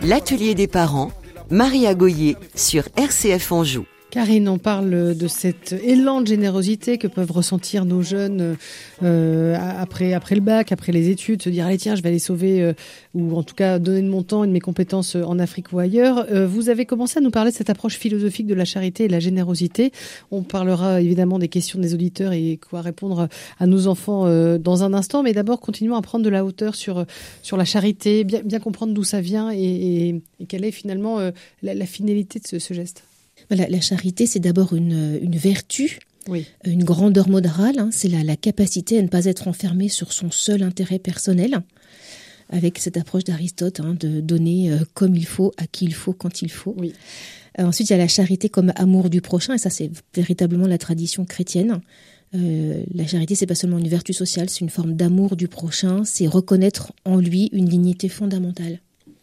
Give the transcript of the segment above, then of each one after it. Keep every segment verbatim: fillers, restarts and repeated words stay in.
L'atelier des parents, Maria Goyer sur R C F Anjou. Karine, on parle de cet élan de générosité que peuvent ressentir nos jeunes euh, après, après le bac, après les études, se dire allez tiens je vais aller sauver euh, ou en tout cas donner de mon temps et de mes compétences en Afrique ou ailleurs. Euh, vous avez commencé à nous parler de cette approche philosophique de la charité et de la générosité. On parlera évidemment des questions des auditeurs et quoi répondre à nos enfants euh, dans un instant, mais d'abord continuons à prendre de la hauteur sur, sur la charité, bien, bien comprendre d'où ça vient et, et, et quelle est finalement euh, la, la finalité de ce, ce geste. La, la charité, c'est d'abord une, une vertu, oui. une grandeur morale. Hein, c'est la, la capacité à ne pas être enfermé sur son seul intérêt personnel, avec cette approche d'Aristote hein, de donner euh, comme il faut, à qui il faut, quand il faut. Oui. Euh, ensuite, il y a la charité comme amour du prochain, et ça, c'est véritablement la tradition chrétienne. Euh, la charité, c'est pas seulement une vertu sociale, c'est une forme d'amour du prochain, c'est reconnaître en lui une dignité fondamentale.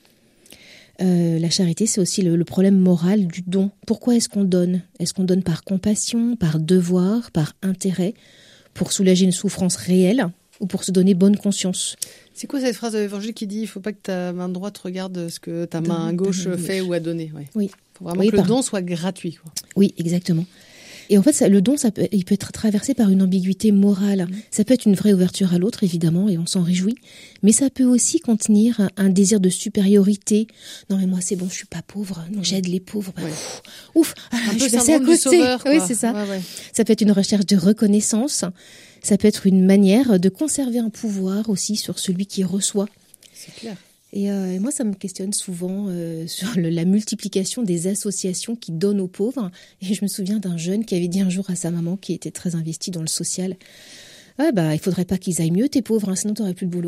Euh, la charité, c'est aussi le, le problème moral du don. Pourquoi est-ce qu'on donne ? Est-ce qu'on donne par compassion, par devoir, par intérêt, pour soulager une souffrance réelle ou pour se donner bonne conscience ? C'est quoi cette phrase de l'Évangile qui dit « il ne faut pas que ta main droite regarde ce que ta main gauche fait ou a donné ». Ouais. Oui. Il faut vraiment oui, que par... le don soit gratuit. Quoi. Oui, exactement. Et en fait, ça, le don, ça peut, il peut être traversé par une ambiguïté morale. Ça peut être une vraie ouverture à l'autre, évidemment, et on s'en réjouit. Mais ça peut aussi contenir un, un désir de supériorité. Non, mais moi, c'est bon, je suis pas pauvre. Non, j'aide les pauvres. Bah, ouais. Ouf, un ah, peu je suis passée à côté. Sauveur, oui, c'est ça. Ouais, ouais. Ça peut être une recherche de reconnaissance. Ça peut être une manière de conserver un pouvoir aussi sur celui qui reçoit. C'est clair. Et euh, moi, ça me questionne souvent euh, sur le, la multiplication des associations qui donnent aux pauvres. Et je me souviens d'un jeune qui avait dit un jour à sa maman, qui était très investie dans le social, « Ah bah, il faudrait pas qu'ils aillent mieux, tes pauvres, hein, sinon t'aurais plus de boulot. »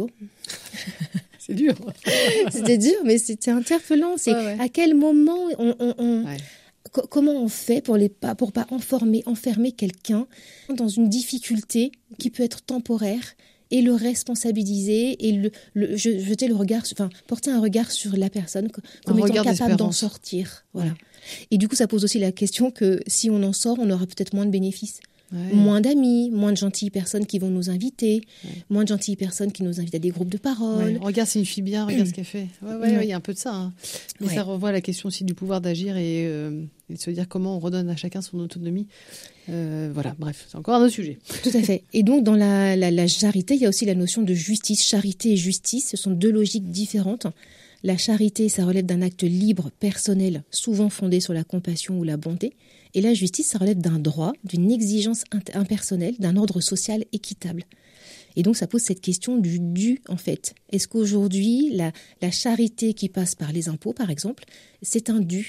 C'est dur. C'était dur, mais c'était interpellant. C'est ouais, ouais. À quel moment on... on, on ouais. co- comment on fait pour ne pas, pour pas enfermer, enfermer quelqu'un dans une difficulté qui peut être temporaire et le responsabiliser et le, le jeter le regard, enfin porter un regard sur la personne comme un étant capable d'en sortir. Voilà. Et du coup, ça pose aussi la question que si on en sort, on aura peut-être moins de bénéfices. Ouais. Moins d'amis, moins de gentilles personnes qui vont nous inviter, ouais. moins de gentilles personnes qui nous invitent à des groupes de parole. Ouais. Regarde, c'est une fille bien, regarde ce qu'elle fait. Ouais, ouais, ouais. Ouais, y a un peu de ça. Hein. Mais ouais. Ça renvoie à la question aussi du pouvoir d'agir et, euh, et de se dire comment on redonne à chacun son autonomie. Euh, voilà, bref, c'est encore un autre sujet. Tout à fait. Et donc, dans la, la, la charité, il y a aussi la notion de justice. Charité et justice, ce sont deux logiques différentes. La charité, ça relève d'un acte libre, personnel, souvent fondé sur la compassion ou la bonté. Et la justice, ça relève d'un droit, d'une exigence impersonnelle, d'un ordre social équitable. Et donc, ça pose cette question du dû, en fait. Est-ce qu'aujourd'hui, la, la charité qui passe par les impôts, par exemple, c'est un dû ?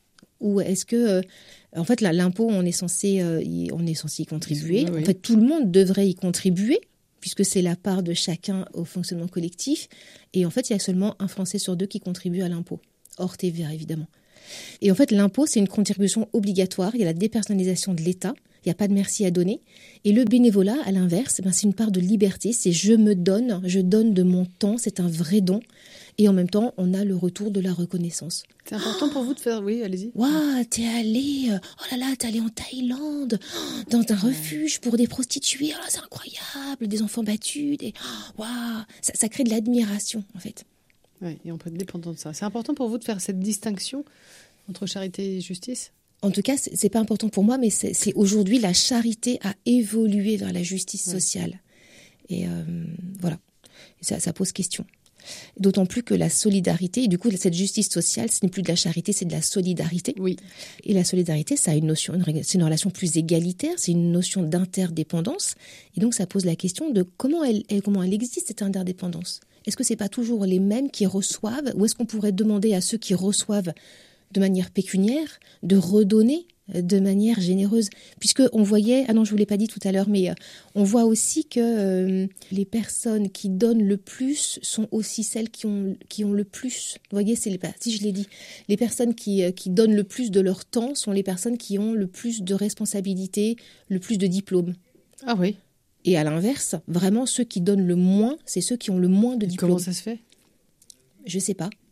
Ou est-ce que, euh, en fait, là, l'impôt, on est censé, euh, y, on est censé y contribuer. Oui, oui. En fait, tout le monde devrait y contribuer, puisque c'est la part de chacun au fonctionnement collectif. Et en fait, il y a seulement un Français sur deux qui contribue à l'impôt, hors T V A, évidemment. Et en fait, l'impôt, c'est une contribution obligatoire. Il y a la dépersonnalisation de l'État. Il n'y a pas de merci à donner. Et le bénévolat, à l'inverse, ben, c'est une part de liberté. C'est je me donne, je donne de mon temps. C'est un vrai don. Et en même temps, on a le retour de la reconnaissance. C'est important oh pour vous de faire... Oui, allez-y. Waouh, t'es allé... Oh là là, t'es allé en Thaïlande, dans un ouais. refuge pour des prostituées. Oh là, c'est incroyable. Des enfants battus. Des... Waouh, ça, ça crée de l'admiration, en fait. Oui, et on peut être dépendant de ça. C'est important pour vous de faire cette distinction entre charité et justice ? En tout cas, c'est, c'est pas important pour moi, mais c'est, c'est aujourd'hui la charité a évolué vers la justice ouais. sociale. Et euh, voilà, ça, ça pose question. D'autant plus que la solidarité, et du coup, cette justice sociale, ce n'est plus de la charité, c'est de la solidarité. Oui. Et la solidarité, ça a une notion, une, c'est une relation plus égalitaire, c'est une notion d'interdépendance. Et donc, ça pose la question de comment elle, elle, comment elle existe, cette interdépendance. Est-ce que c'est pas toujours les mêmes qui reçoivent, ou est-ce qu'on pourrait demander à ceux qui reçoivent de manière pécuniaire de redonner de manière généreuse, puisqu'on voyait, ah non je ne vous l'ai pas dit tout à l'heure, mais euh, on voit aussi que euh, les personnes qui donnent le plus sont aussi celles qui ont, qui ont le plus. Vous voyez, c'est les, si je l'ai dit, les personnes qui, euh, qui donnent le plus de leur temps sont les personnes qui ont le plus de responsabilités, le plus de diplômes. Ah oui. Et à l'inverse, vraiment, ceux qui donnent le moins, c'est ceux qui ont le moins de diplômes. Comment ça se fait ? Je ne sais pas.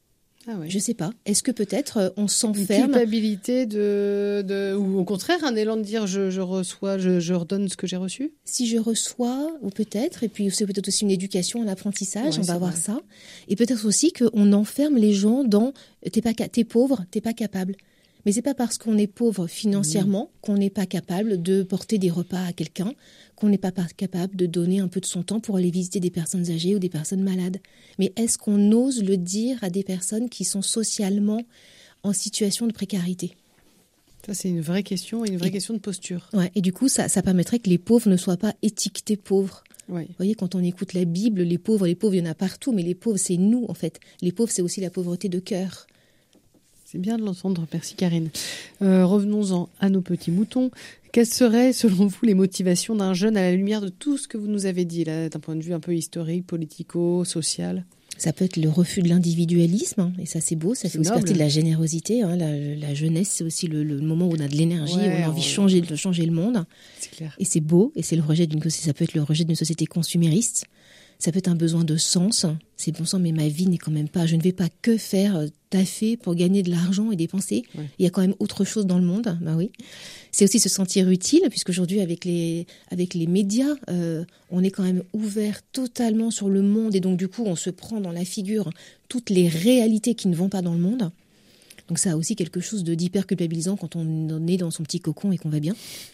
Ah ouais. Je sais pas. Est-ce que peut-être euh, on Une s'enferme culpabilité de, de, ou au contraire un élan de dire je, je reçois, je, je redonne ce que j'ai reçu. si je reçois, ou peut-être, et puis c'est peut-être aussi une éducation, un apprentissage, Ouais, on c'est va voir vrai. ça. Et peut-être aussi qu'on enferme les gens dans t'es pas ca- t'es pauvre, t'es pas capable. Mais c'est pas parce qu'on est pauvre financièrement qu'on n'est pas capable de porter des repas à quelqu'un, qu'on n'est pas pas capable de donner un peu de son temps pour aller visiter des personnes âgées ou des personnes malades. Mais est-ce qu'on ose le dire à des personnes qui sont socialement en situation de précarité ? Ça, c'est une vraie question et une vraie Et- question de posture. Ouais, et du coup, ça, ça permettrait que les pauvres ne soient pas étiquetés pauvres. Oui. Vous voyez, quand on écoute la Bible, les pauvres, les pauvres, il y en a partout, mais les pauvres, c'est nous, en fait. Les pauvres, c'est aussi la pauvreté de cœur. C'est bien de l'entendre, merci Karine. Euh, revenons-en à nos petits moutons. Quelles seraient, selon vous, les motivations d'un jeune à la lumière de tout ce que vous nous avez dit, là, d'un point de vue un peu historique, politico, social ? Ça peut être le refus de l'individualisme, hein, et ça c'est beau, ça C'est fait aussi noble. partie de la générosité. Hein, la, la jeunesse, c'est aussi le, le moment où on a de l'énergie, Ouais, où on a envie de on- changer, de changer le monde. C'est clair. Et c'est beau, et c'est le rejet d'une, ça peut être le rejet d'une société consumériste. Ça peut être un besoin de sens. C'est bon sang, mais ma vie n'est quand même pas. Je ne vais pas que faire euh, taffer pour gagner de l'argent et dépenser. Ouais. Il y a quand même autre chose dans le monde. Bah oui. C'est aussi se sentir utile, puisqu'aujourd'hui avec les avec les médias, euh, on est quand même ouvert totalement sur le monde et donc du coup on se prend dans la figure toutes les réalités qui ne vont pas dans le monde. Donc ça a aussi quelque chose de d'hyper culpabilisant quand on est dans son petit cocon et qu'on va bien.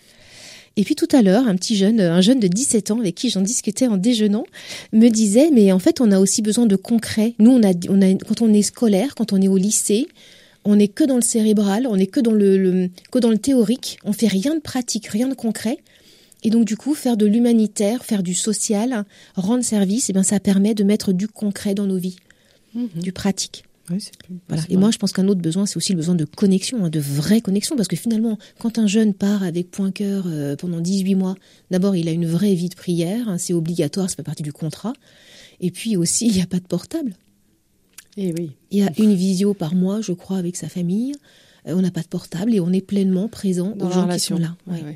Et puis tout à l'heure, un petit jeune, un jeune de dix-sept ans avec qui j'en discutais en déjeunant, me disait, mais en fait, on a aussi besoin de concret. Nous, on a, on a, quand on est scolaire, quand on est au lycée, on n'est que dans le cérébral, on n'est que dans le, le, que dans le théorique. On fait rien de pratique, rien de concret. Et donc, du coup, faire de l'humanitaire, faire du social, rendre service, eh bien, ça permet de mettre du concret dans nos vies, Mmh. du pratique. Oui, c'est plus Voilà. c'est Et vrai. moi, je pense qu'un autre besoin, c'est aussi le besoin de connexion, hein, de vraie connexion. Parce que finalement, quand un jeune part avec Point-Cœur euh, pendant dix-huit mois, d'abord, il a une vraie vie de prière, hein, c'est obligatoire, ça fait partie du contrat. Et puis aussi, il n'y a pas de portable. Eh oui. Il y a une visio par mois, je crois, avec sa famille. Euh, on n'a pas de portable et on est pleinement présent Dans aux la gens relation. qui sont là. Ouais, Ouais. ouais.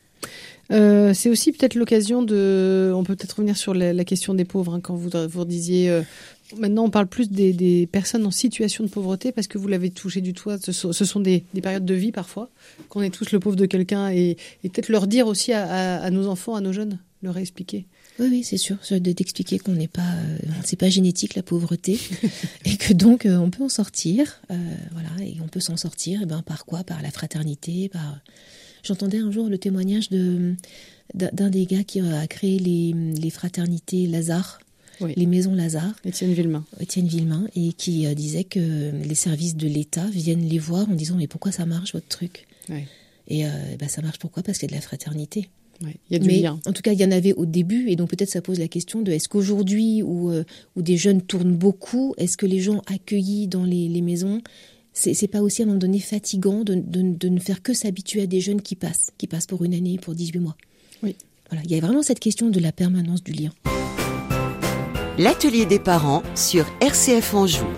Euh, c'est aussi peut-être l'occasion de... On peut peut-être revenir sur la, la question des pauvres, hein, quand vous, vous disiez... Euh, maintenant, on parle plus des, des personnes en situation de pauvreté parce que vous l'avez touché du doigt. Ce sont, ce sont des, des périodes de vie, parfois, qu'on est tous le pauvre de quelqu'un. Et, et peut-être leur dire aussi à, à, à nos enfants, à nos jeunes, leur expliquer. Oui, oui, c'est sûr, de- d'expliquer qu'on n'est pas, euh, c'est pas génétique la pauvreté, et que donc euh, on peut en sortir, euh, voilà, et on peut s'en sortir, et ben par quoi? Par la fraternité, par. J'entendais un jour le témoignage de d'un d'un des gars qui a créé les, les fraternités Lazare, Oui. les maisons Lazare, Étienne Villemain. Étienne Villemain, et qui euh, disait que les services de l'État viennent les voir en disant mais pourquoi ça marche votre truc? Ouais. Et euh, ben, ça marche pourquoi? Parce qu'il y a de la fraternité. Ouais. Il y a du Mais lien. en tout cas, il y en avait au début, et donc peut-être ça pose la question de est-ce qu'aujourd'hui, où, euh, où des jeunes tournent beaucoup, est-ce que les gens accueillis dans les, les maisons, c'est, c'est pas aussi à un moment donné fatigant de, de, de ne faire que s'habituer à des jeunes qui passent, qui passent pour une année, pour dix-huit mois. Oui. Voilà, il y a vraiment cette question de la permanence du lien. L'atelier des parents sur R C F Anjou.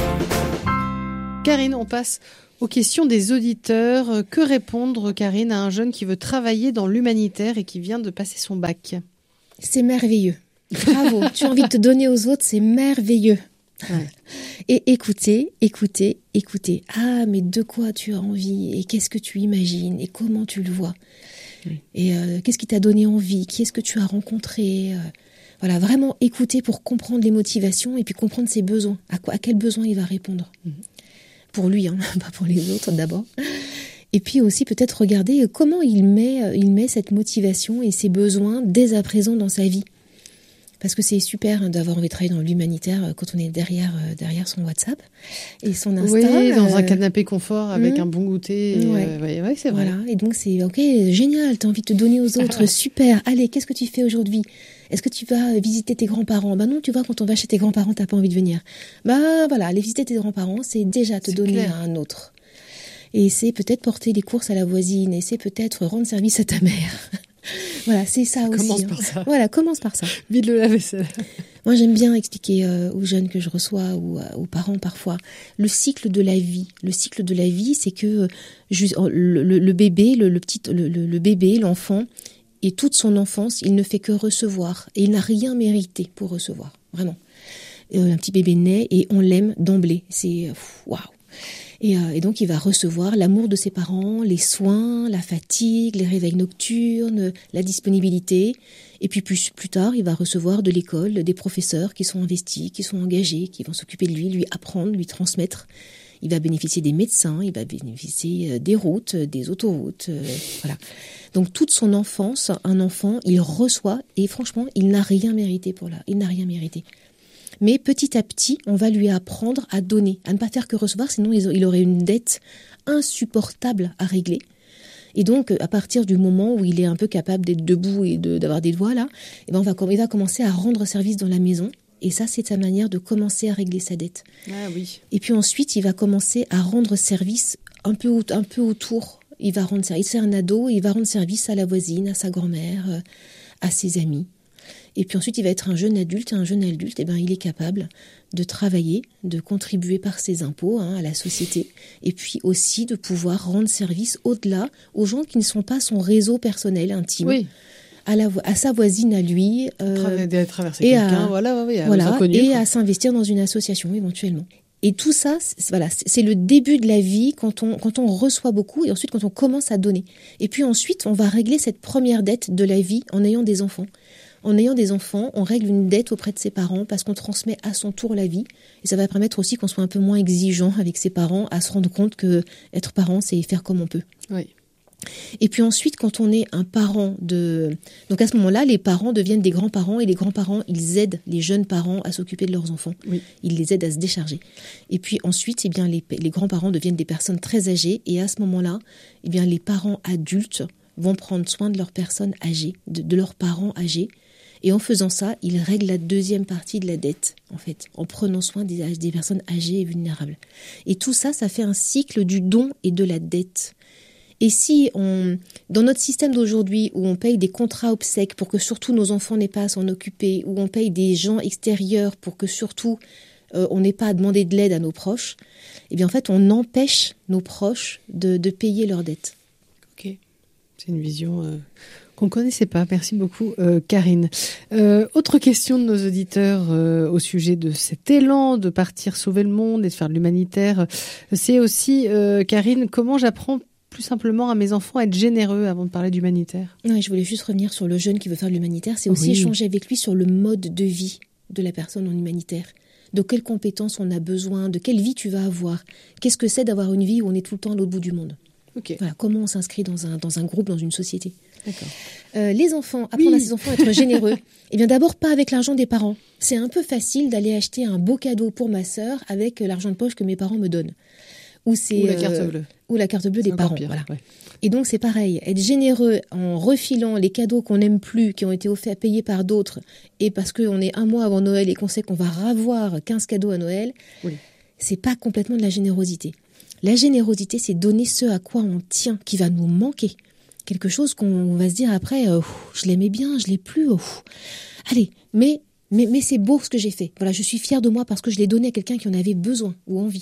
Karine, on passe aux questions des auditeurs. Que répondre, Karine, à un jeune qui veut travailler dans l'humanitaire et qui vient de passer son bac? C'est merveilleux. Bravo. Tu as envie de te donner aux autres, c'est merveilleux. Ouais. Et écoutez, écoutez, écoutez. Ah, mais de quoi tu as envie? Et qu'est-ce que tu imagines? Et comment tu le vois? Oui. Et euh, qu'est-ce qui t'a donné envie? Qui est-ce que tu as rencontré? euh, Voilà, vraiment écouter pour comprendre les motivations et puis comprendre ses besoins. À quoi, à quel besoin il va répondre? Mhm. Pour lui, hein, pas pour les autres d'abord. Et puis aussi peut-être regarder comment il met, il met cette motivation et ses besoins dès à présent dans sa vie. Parce que c'est super, hein, d'avoir envie de travailler dans l'humanitaire euh, quand on est derrière, euh, derrière son WhatsApp et son Insta. Oui, dans un euh, canapé confort avec mmh. un bon goûter. et, Ouais. euh, ouais, ouais, c'est vrai. Voilà, et donc c'est ok, génial, t'as envie de te donner aux autres, super. Allez, qu'est-ce que tu fais aujourd'hui? Est-ce que tu vas visiter tes grands-parents? Bah non, tu vois, quand on va chez tes grands-parents, t'as pas envie de venir. Bah voilà, aller visiter tes grands-parents, c'est déjà te C'est donner clair. à un autre. Et c'est peut-être porter les courses à la voisine, et c'est peut-être rendre service à ta mère. Voilà, c'est ça aussi. Commence hein. par ça. Voilà, commence par ça. Vide le lave-vaisselle. Moi, j'aime bien expliquer euh, aux jeunes que je reçois ou euh, aux parents parfois le cycle de la vie. Le cycle de la vie, c'est que euh, ju- le, le, le bébé, le, le petit, le, le, le bébé, l'enfant, et toute son enfance, il ne fait que recevoir et il n'a rien mérité pour recevoir, vraiment. euh, un petit bébé naît et on l'aime d'emblée. C'est waouh. Et, euh, et donc il va recevoir l'amour de ses parents, les soins, la fatigue, les réveils nocturnes, la disponibilité. Et puis plus, plus tard, il va recevoir de l'école des professeurs qui sont investis, qui sont engagés, qui vont s'occuper de lui, lui apprendre, lui transmettre. Il va bénéficier des médecins, il va bénéficier des routes, des autoroutes, euh, voilà. Donc toute son enfance, un enfant, il reçoit et franchement, il n'a rien mérité pour là, il n'a rien mérité. Mais petit à petit, on va lui apprendre à donner, à ne pas faire que recevoir, sinon il aurait une dette insupportable à régler. Et donc, à partir du moment où il est un peu capable d'être debout et de, d'avoir des doigts là, eh ben on va, il va commencer à rendre service dans la maison. Et ça, c'est sa manière de commencer à régler sa dette. Ah oui. Et puis ensuite, il va commencer à rendre service un peu, un peu autour. Il va rendre service, c'est un ado, il va rendre service à la voisine, à sa grand-mère, à ses amis. Et puis ensuite, il va être un jeune adulte. Et un jeune adulte, eh ben, il est capable de travailler, de contribuer par ses impôts hein, à la société. Et puis aussi de pouvoir rendre service au-delà aux gens qui ne sont pas son réseau personnel intime. Oui. À, la, à sa voisine, à lui. Euh, à traverser et quelqu'un, à, voilà, oui, à voilà, inconnus, et quoi. À s'investir dans une association éventuellement. Et tout ça, c'est, voilà, c'est le début de la vie quand on, quand on reçoit beaucoup et ensuite quand on commence à donner. Et puis ensuite, on va régler cette première dette de la vie en ayant des enfants. En ayant des enfants, on règle une dette auprès de ses parents parce qu'on transmet à son tour la vie. Et ça va permettre aussi qu'on soit un peu moins exigeant avec ses parents, à se rendre compte que être parent, c'est faire comme on peut. Oui. Et puis ensuite, quand on est un parent de... Donc à ce moment-là, les parents deviennent des grands-parents et les grands-parents, ils aident les jeunes parents à s'occuper de leurs enfants. Oui. Ils les aident à se décharger. Et puis ensuite, eh bien, les, les grands-parents deviennent des personnes très âgées et à ce moment-là, eh bien, les parents adultes vont prendre soin de leurs personnes âgées, de, de leurs parents âgés. Et en faisant ça, ils règlent la deuxième partie de la dette, en fait, en prenant soin des, des personnes âgées et vulnérables. Et tout ça, ça fait un cycle du don et de la dette. Et si, on, dans notre système d'aujourd'hui, où on paye des contrats obsèques pour que surtout nos enfants n'aient pas à s'en occuper, où on paye des gens extérieurs pour que surtout euh, on n'ait pas à demander de l'aide à nos proches, eh bien en fait, on empêche nos proches de, de payer leurs dettes. Ok, c'est une vision... Euh... qu'on ne connaissait pas. Merci beaucoup, euh, Karine. Euh, autre question de nos auditeurs euh, au sujet de cet élan de partir sauver le monde et de faire de l'humanitaire. C'est aussi, euh, Karine, comment j'apprends plus simplement à mes enfants à être généreux avant de parler d'humanitaire? Ouais, je voulais juste revenir sur le jeune qui veut faire de l'humanitaire. C'est aussi oui. échanger avec lui sur le mode de vie de la personne en humanitaire. De quelles compétences on a besoin, de quelle vie tu vas avoir. Qu'est-ce que c'est d'avoir une vie où on est tout le temps à l'autre bout du monde? Okay. Voilà, comment on s'inscrit dans un, dans un groupe, dans une société. D'accord. Euh, les enfants, apprendre oui. à ses enfants à être généreux. Eh bien, d'abord, pas avec l'argent des parents. C'est un peu facile d'aller acheter un beau cadeau pour ma sœur avec l'argent de poche que mes parents me donnent. Ou, c'est, ou la carte bleue. Euh, ou la carte bleue c'est des parents. Pire, voilà. Ouais. Et donc, c'est pareil. Être généreux en refilant les cadeaux qu'on n'aime plus, qui ont été offerts, payés par d'autres, et parce qu'on est un mois avant Noël et qu'on sait qu'on va ravoir quinze cadeaux à Noël, oui. c'est pas complètement de la générosité. La générosité, c'est donner ce à quoi on tient, qui va nous manquer. Quelque chose qu'on va se dire après, euh, je l'aimais bien, je l'ai plus. Oh. Allez, mais, mais, mais c'est beau ce que j'ai fait. Voilà, je suis fière de moi parce que je l'ai donné à quelqu'un qui en avait besoin ou envie.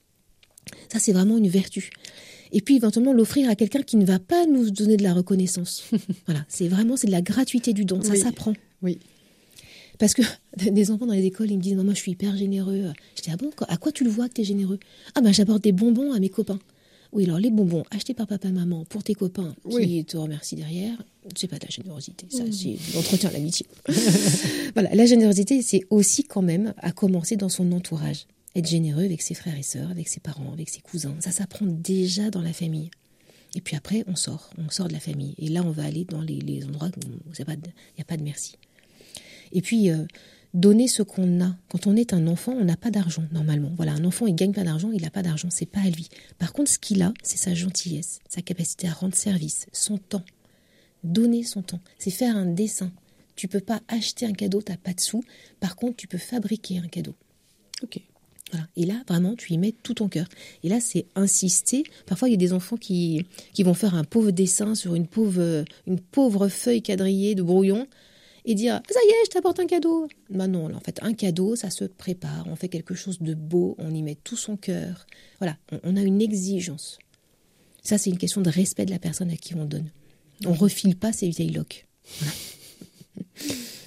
Ça, c'est vraiment une vertu. Et puis, éventuellement, l'offrir à quelqu'un qui ne va pas nous donner de la reconnaissance. Voilà, c'est vraiment c'est de la gratuité du don. Ça oui. s'apprend. Oui. Parce que des enfants dans les écoles, ils me disent, maman, je suis hyper généreux. Je dis, ah bon, à quoi tu le vois que tu es généreux? Ah ben, j'apporte des bonbons à mes copains. Oui, alors les bonbons achetés par papa et maman pour tes copains qui oui. te remercient derrière, c'est pas de la générosité, ça, mmh. c'est l'entretien de l'amitié. Voilà, la générosité, c'est aussi quand même à commencer dans son entourage. Être généreux avec ses frères et sœurs, avec ses parents, avec ses cousins. Ça s'apprend déjà dans la famille. Et puis après, on sort, on sort de la famille. Et là, on va aller dans les, les endroits où il n'y a pas de merci. Et puis, euh, donner ce qu'on a. Quand on est un enfant, on n'a pas d'argent, normalement. Voilà, un enfant, il gagne pas d'argent, il n'a pas d'argent, c'est pas à lui. Par contre, ce qu'il a, c'est sa gentillesse, sa capacité à rendre service, son temps. Donner son temps, c'est faire un dessin. Tu peux pas acheter un cadeau, t'as pas de sous. Par contre, tu peux fabriquer un cadeau. Ok. Voilà. Et là, vraiment, tu y mets tout ton cœur. Et là, c'est insister. Parfois, il y a des enfants qui, qui vont faire un pauvre dessin sur une pauvre, une pauvre feuille quadrillée de brouillon et dire « ça y est, je t'apporte un cadeau ». Ben non, en fait, un cadeau, ça se prépare. On fait quelque chose de beau, on y met tout son cœur. Voilà, on, on a une exigence. Ça, c'est une question de respect de la personne à qui on donne. On ne refile pas ces vieilles loques. Voilà.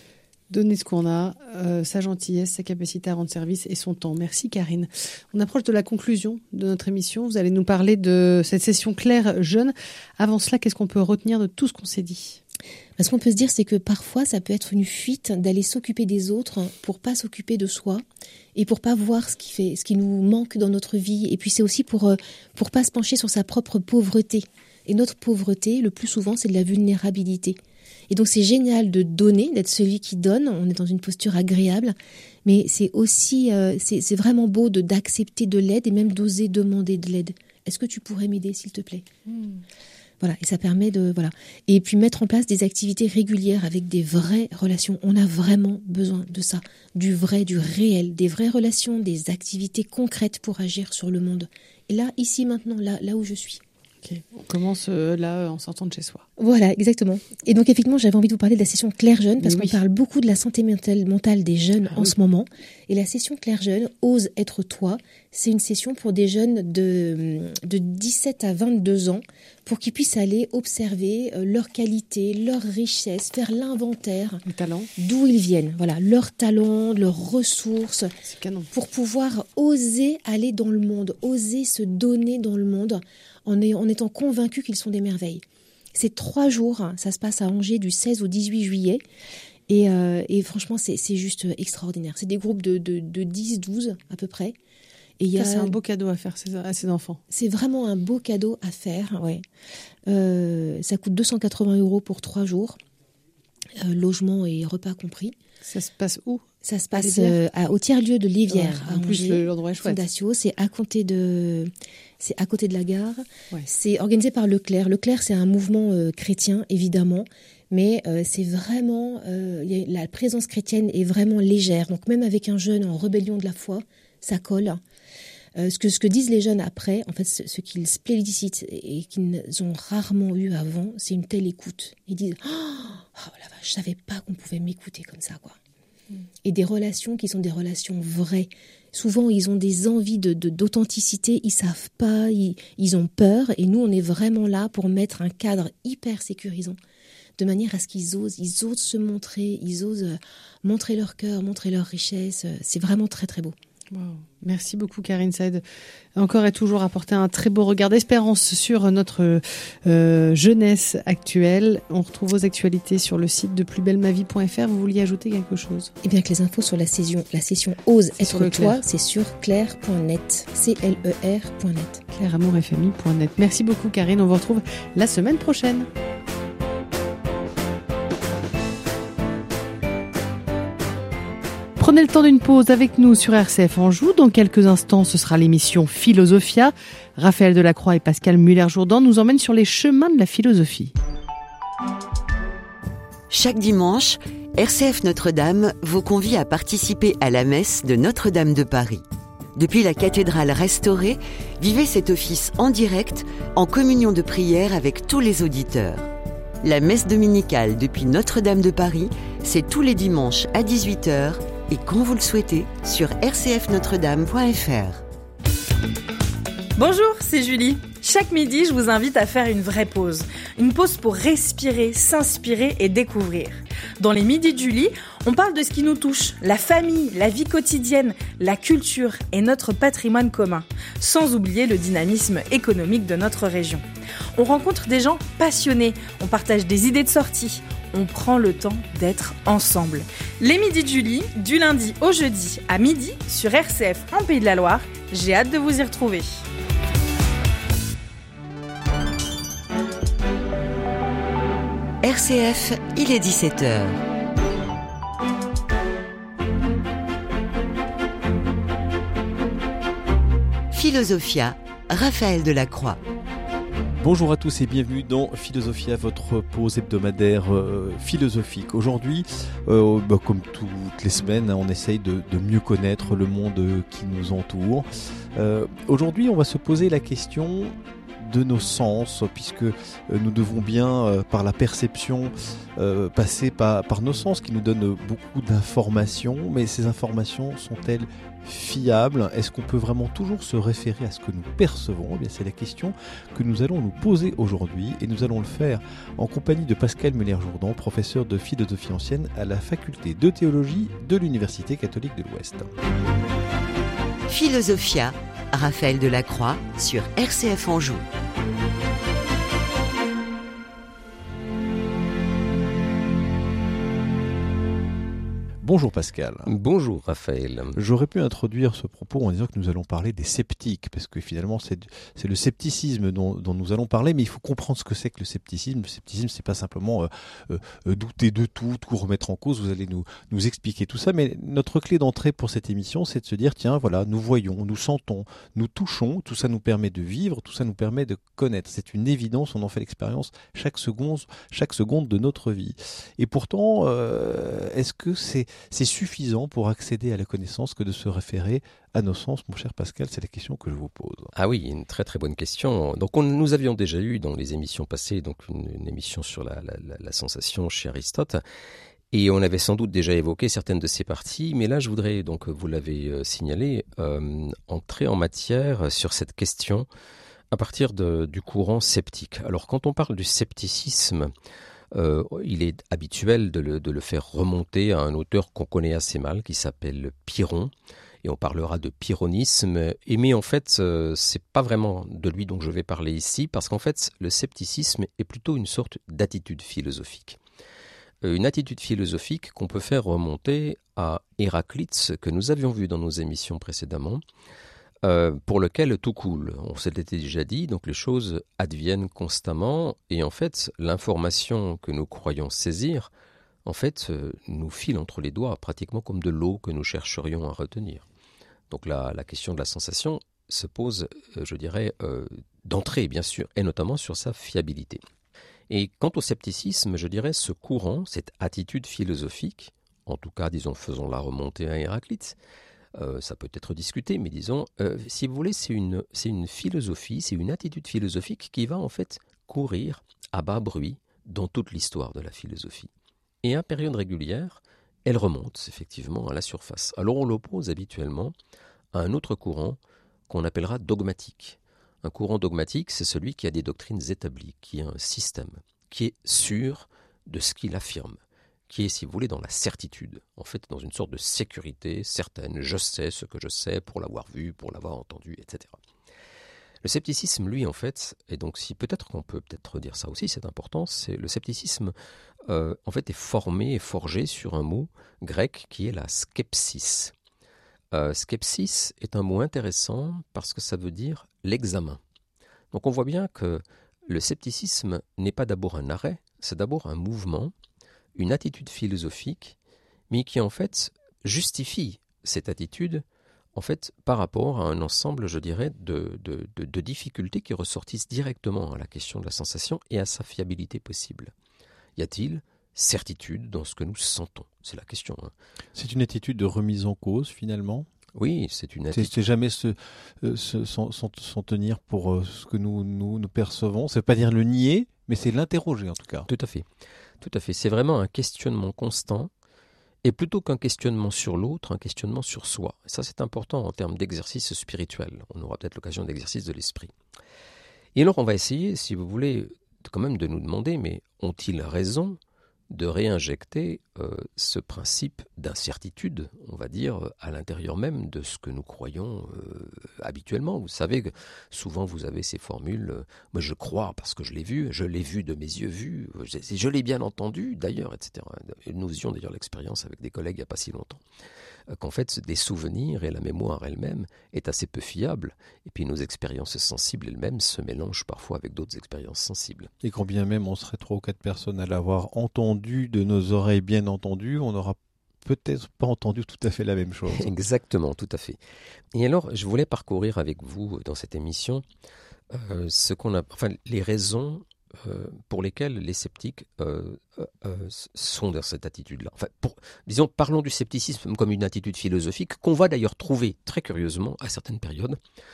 Donner ce qu'on a, euh, sa gentillesse, sa capacité à rendre service et son temps. Merci Karine. On approche de la conclusion de notre émission. Vous allez nous parler de cette session Claire Jeune. Avant cela, qu'est-ce qu'on peut retenir de tout ce qu'on s'est dit ? Ce qu'on peut se dire, c'est que parfois, ça peut être une fuite d'aller s'occuper des autres pour pas s'occuper de soi et pour pas voir ce qui fait, ce qui nous manque dans notre vie. Et puis c'est aussi pour pour pas se pencher sur sa propre pauvreté. Et notre pauvreté, le plus souvent, c'est de la vulnérabilité. Et donc c'est génial de donner, d'être celui qui donne. On est dans une posture agréable, mais c'est aussi, euh, c'est, c'est vraiment beau de d'accepter de l'aide et même d'oser demander de l'aide. Est-ce que tu pourrais m'aider, s'il te plaît ? mmh. Voilà, et ça permet de voilà. Et puis mettre en place des activités régulières avec des vraies relations. On a vraiment besoin de ça, du vrai, du réel, des vraies relations, des activités concrètes pour agir sur le monde. Et là, ici, maintenant, là, là où je suis. Okay. On commence euh, là en sortant de chez soi. Voilà, exactement. Et donc effectivement, j'avais envie de vous parler de la session Claire Jeune parce oui. qu'on parle beaucoup de la santé mentale, mentale des jeunes ah, en oui. ce moment. Et la session Claire Jeune, Ose être toi, c'est une session pour des jeunes de, de dix-sept à vingt-deux ans pour qu'ils puissent aller observer euh, leurs qualités, leurs richesses, faire l'inventaire, les talents, d'où ils viennent. Voilà, leurs talents, leurs ressources, c'est canon. Pour pouvoir oser aller dans le monde, oser se donner dans le monde. En, est, en étant convaincus qu'ils sont des merveilles. C'est trois jours, ça se passe à Angers du seize au dix-huit juillet. Et, euh, et franchement, c'est, c'est juste extraordinaire. C'est des groupes de, de, de dix douze à peu près. Et y a, c'est un beau cadeau à faire à ces enfants. C'est vraiment un beau cadeau à faire, ouais. Euh, ça coûte deux cent quatre-vingts euros pour trois jours, euh, logement et repas compris. Ça se passe où ? Ça se passe euh, à, au tiers-lieu de Lévière. Ouais, en plus, Angers, l'endroit est chouette. Fondatio, c'est à côté de, c'est à côté de la gare. Ouais. C'est organisé par Leclerc. Leclerc, c'est un mouvement euh, chrétien, évidemment, mais euh, c'est vraiment, euh, y a, la présence chrétienne est vraiment légère. Donc même avec un jeune en rébellion de la foi, ça colle. Euh, ce que ce que disent les jeunes après, en fait, ce, ce qu'ils plébiscitent et, et qu'ils ont rarement eu avant, c'est une telle écoute. Ils disent oh, oh la vache, je savais pas qu'on pouvait m'écouter comme ça, quoi. Et des relations qui sont des relations vraies. Souvent, ils ont des envies de, de, d'authenticité, ils savent pas, ils, ils ont peur. Et nous, on est vraiment là pour mettre un cadre hyper sécurisant, de manière à ce qu'ils osent, ils osent se montrer, ils osent montrer leur cœur, montrer leur richesse. C'est vraiment très, très beau. Wow. Merci beaucoup Karine, ça aide encore et toujours à porter un très beau regard d'espérance sur notre euh, jeunesse actuelle. On retrouve vos actualités sur le site de plus belle ma vie point f r. Vous vouliez ajouter quelque chose ? Eh bien que les infos sur la session, la session Ose c'est être toi, c'est sur claire point net, C L E R point net. claire amour f m i point net. Merci beaucoup Karine, on vous retrouve la semaine prochaine. Prenez le temps d'une pause avec nous sur R C F Anjou. Dans quelques instants, ce sera l'émission Philosophia. Raphaël Delacroix et Pascal Muller-Jourdan nous emmènent sur les chemins de la philosophie. Chaque dimanche, R C F Notre-Dame vous convie à participer à la messe de Notre-Dame de Paris. Depuis la cathédrale restaurée, vivez cet office en direct, en communion de prière avec tous les auditeurs. La messe dominicale depuis Notre-Dame de Paris, c'est tous les dimanches à dix-huit heures et quand vous le souhaitez sur r c f notre dame point f r. Bonjour, c'est Julie. Chaque midi, je vous invite à faire une vraie pause. Une pause pour respirer, s'inspirer et découvrir. Dans les midis de Julie, on parle de ce qui nous touche, la famille, la vie quotidienne, la culture et notre patrimoine commun, sans oublier le dynamisme économique de notre région. On rencontre des gens passionnés, on partage des idées de sortie, on prend le temps d'être ensemble. Les midis de Julie, du lundi au jeudi à midi sur R C F en Pays de la Loire. J'ai hâte de vous y retrouver. R C F, il est dix-sept heures. Philosophia, Raphaël Delacroix. Bonjour à tous et bienvenue dans Philosophia, votre pause hebdomadaire euh, philosophique. Aujourd'hui, euh, bah, comme toutes les semaines, on essaye de, de mieux connaître le monde qui nous entoure. Euh, aujourd'hui, on va se poser la question de nos sens, puisque euh, nous devons bien, euh, par la perception, euh, passer par, par nos sens qui nous donnent beaucoup d'informations, mais ces informations sont-elles fiables? Est-ce qu'on peut vraiment toujours se référer à ce que nous percevons? Eh bien, c'est la question que nous allons nous poser aujourd'hui, et nous allons le faire en compagnie de Pascal Muller-Jourdan, professeur de philosophie ancienne à la faculté de théologie de l'Université catholique de l'Ouest. Philosophia, Raphaël Delacroix sur R C F Anjou. Bonjour Pascal. Bonjour Raphaël. J'aurais pu introduire ce propos en disant que nous allons parler des sceptiques, parce que finalement c'est, c'est le scepticisme dont, dont nous allons parler, mais il faut comprendre ce que c'est que le scepticisme. Le scepticisme, c'est pas simplement euh, euh, douter de tout, tout remettre en cause, vous allez nous, nous expliquer tout ça, mais notre clé d'entrée pour cette émission, c'est de se dire, tiens, voilà, nous voyons, nous sentons, nous touchons, tout ça nous permet de vivre, tout ça nous permet de connaître. C'est une évidence, on en fait l'expérience chaque seconde, chaque seconde de notre vie. Et pourtant, euh, est-ce que c'est C'est suffisant pour accéder à la connaissance que de se référer à nos sens, mon cher Pascal? C'est la question que je vous pose. Ah oui, une très très bonne question. Donc on, nous avions déjà eu dans les émissions passées donc une, une émission sur la, la, la, la sensation chez Aristote, et on avait sans doute déjà évoqué certaines de ces parties, mais là je voudrais, donc vous l'avez euh, signalé, euh, entrer en matière sur cette question à partir de, du courant sceptique. Alors quand on parle du scepticisme, Euh, il est habituel de le, de le faire remonter à un auteur qu'on connaît assez mal, qui s'appelle Pyrrhon, et on parlera de pyrrhonisme, et mais en fait, euh, c'est pas vraiment de lui dont je vais parler ici, parce qu'en fait, le scepticisme est plutôt une sorte d'attitude philosophique. Euh, une attitude philosophique qu'on peut faire remonter à Héraclite, que nous avions vu dans nos émissions précédemment, Euh, pour lequel tout coule. On s'est déjà dit, donc les choses adviennent constamment, et en fait, l'information que nous croyons saisir, en fait, euh, nous file entre les doigts, pratiquement comme de l'eau que nous chercherions à retenir. Donc la, la question de la sensation se pose, euh, je dirais, euh, d'entrée, bien sûr, et notamment sur sa fiabilité. Et quant au scepticisme, je dirais, ce courant, cette attitude philosophique, en tout cas, disons, faisons-la remonter à Héraclite, Euh, ça peut être discuté, mais disons, euh, si vous voulez, c'est une, c'est une philosophie, c'est une attitude philosophique qui va en fait courir à bas bruit dans toute l'histoire de la philosophie. Et à période régulière, elle remonte effectivement à la surface. Alors on l'oppose habituellement à un autre courant qu'on appellera dogmatique. Un courant dogmatique, c'est celui qui a des doctrines établies, qui a un système, qui est sûr de ce qu'il affirme, qui est, si vous voulez, dans la certitude, en fait, dans une sorte de sécurité certaine. Je sais ce que je sais pour l'avoir vu, pour l'avoir entendu, et cetera. Le scepticisme, lui, en fait, et donc si peut-être qu'on peut peut-être dire ça aussi, c'est important, c'est le scepticisme, euh, en fait, est formé et forgé sur un mot grec qui est la skepsis. Euh, skepsis est un mot intéressant parce que ça veut dire l'examen. Donc on voit bien que le scepticisme n'est pas d'abord un arrêt, c'est d'abord un mouvement, une attitude philosophique, mais qui en fait justifie cette attitude en fait par rapport à un ensemble, je dirais, de, de, de, de difficultés qui ressortissent directement à la question de la sensation et à sa fiabilité possible. Y a-t-il certitude dans ce que nous sentons? C'est la question. Hein. C'est une attitude de remise en cause finalement? Oui, c'est une attitude. C'est, c'est jamais se, se, s'en, s'en tenir pour euh, ce que nous, nous, nous percevons. Ça ne veut pas dire le nier, mais c'est l'interroger en tout cas. Tout à fait. Tout à fait. C'est vraiment un questionnement constant, et plutôt qu'un questionnement sur l'autre, un questionnement sur soi. Et ça, c'est important en termes d'exercice spirituel. On aura peut-être l'occasion d'exercice de l'esprit. Et alors, on va essayer, si vous voulez, quand même de nous demander, mais ont-ils raison de réinjecter euh, ce principe d'incertitude, on va dire, à l'intérieur même de ce que nous croyons euh, habituellement. Vous savez que souvent vous avez ces formules, euh, moi je crois parce que je l'ai vu, je l'ai vu de mes yeux vus, je, je l'ai bien entendu d'ailleurs, et cetera. Nous faisions d'ailleurs l'expérience avec des collègues il n'y a pas si longtemps, euh, qu'en fait des souvenirs et la mémoire elle-même est assez peu fiable, et puis nos expériences sensibles elles-mêmes se mélangent parfois avec d'autres expériences sensibles. Et quand bien même on serait trois ou quatre personnes à l'avoir entendu de nos oreilles bien entendues, on n'aura peut-être pas entendu tout à fait la même chose. Exactement, tout à fait. Et alors, je voulais parcourir avec vous dans cette émission euh, ce qu'on a, enfin, les raisons euh, pour lesquelles les sceptiques euh, euh, sont dans cette attitude-là. Enfin, pour, disons, parlons du scepticisme comme une attitude philosophique qu'on va d'ailleurs trouver très curieusement à certaines périodes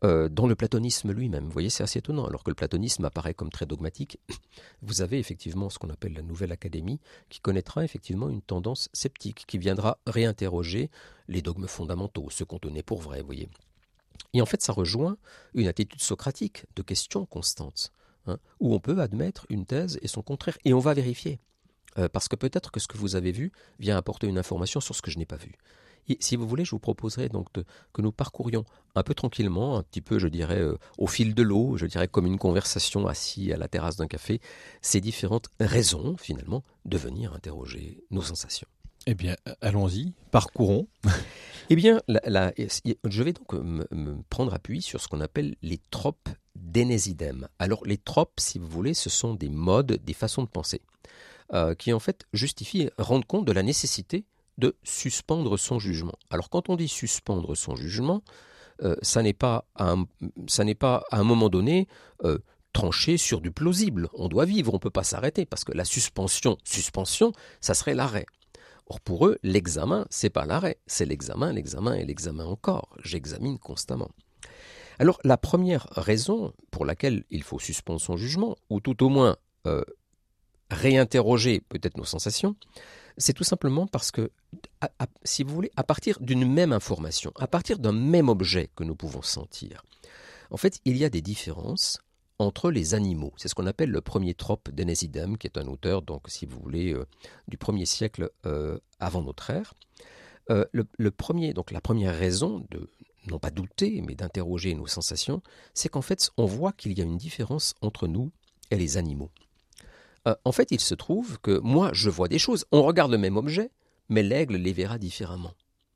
euh, dans le platonisme lui-même. Vous voyez, c'est assez étonnant. Alors que le platonisme apparaît comme très dogmatique, vous avez effectivement ce qu'on appelle la Nouvelle Académie, qui connaîtra effectivement une tendance sceptique, qui viendra réinterroger les dogmes fondamentaux, ceux qu'on tenait pour vrais, vous voyez. Et en fait, ça rejoint une attitude socratique de questions constantes, hein, où on peut admettre une thèse et son contraire, et on va vérifier. Euh, parce que peut-être que ce que vous avez vu vient apporter une information sur ce que je n'ai pas vu. Et si vous voulez, je vous proposerai donc de, que nous parcourions un peu tranquillement, un petit peu, je dirais, euh, au fil de l'eau, je dirais comme une conversation assis à la terrasse d'un café, ces différentes raisons, finalement, de venir interroger nos sensations. Eh bien, allons-y, parcourons. Eh bien, la, la, je vais donc me, me prendre appui sur ce qu'on appelle les tropes d'Énésidème. Alors, les tropes, si vous voulez, ce sont des modes, des façons de penser, euh, qui en fait justifient et rendent compte de la nécessité de suspendre son jugement. Alors, quand on dit suspendre son jugement, euh, ça n'est pas à un, ça n'est pas à un moment donné euh, trancher sur du plausible. On doit vivre, on ne peut pas s'arrêter, parce que la suspension, suspension, ça serait l'arrêt. Or, pour eux, l'examen, c'est pas l'arrêt, c'est l'examen, l'examen et l'examen encore. J'examine constamment. Alors, la première raison pour laquelle il faut suspendre son jugement, ou tout au moins euh, réinterroger peut-être nos sensations, c'est tout simplement parce que, à, à, si vous voulez, à partir d'une même information, à partir d'un même objet que nous pouvons sentir, en fait, il y a des différences entre les animaux. C'est ce qu'on appelle le premier trope d'Énésidème, qui est un auteur, donc, si vous voulez, euh, du premier siècle euh, avant notre ère. Euh, le, le premier, donc la première raison de, non pas douter, mais d'interroger nos sensations, c'est qu'en fait, on voit qu'il y a une différence entre nous et les animaux. Euh, en fait, il se trouve que moi, je vois des choses. On regarde le même objet, mais l'aigle les verra différemment.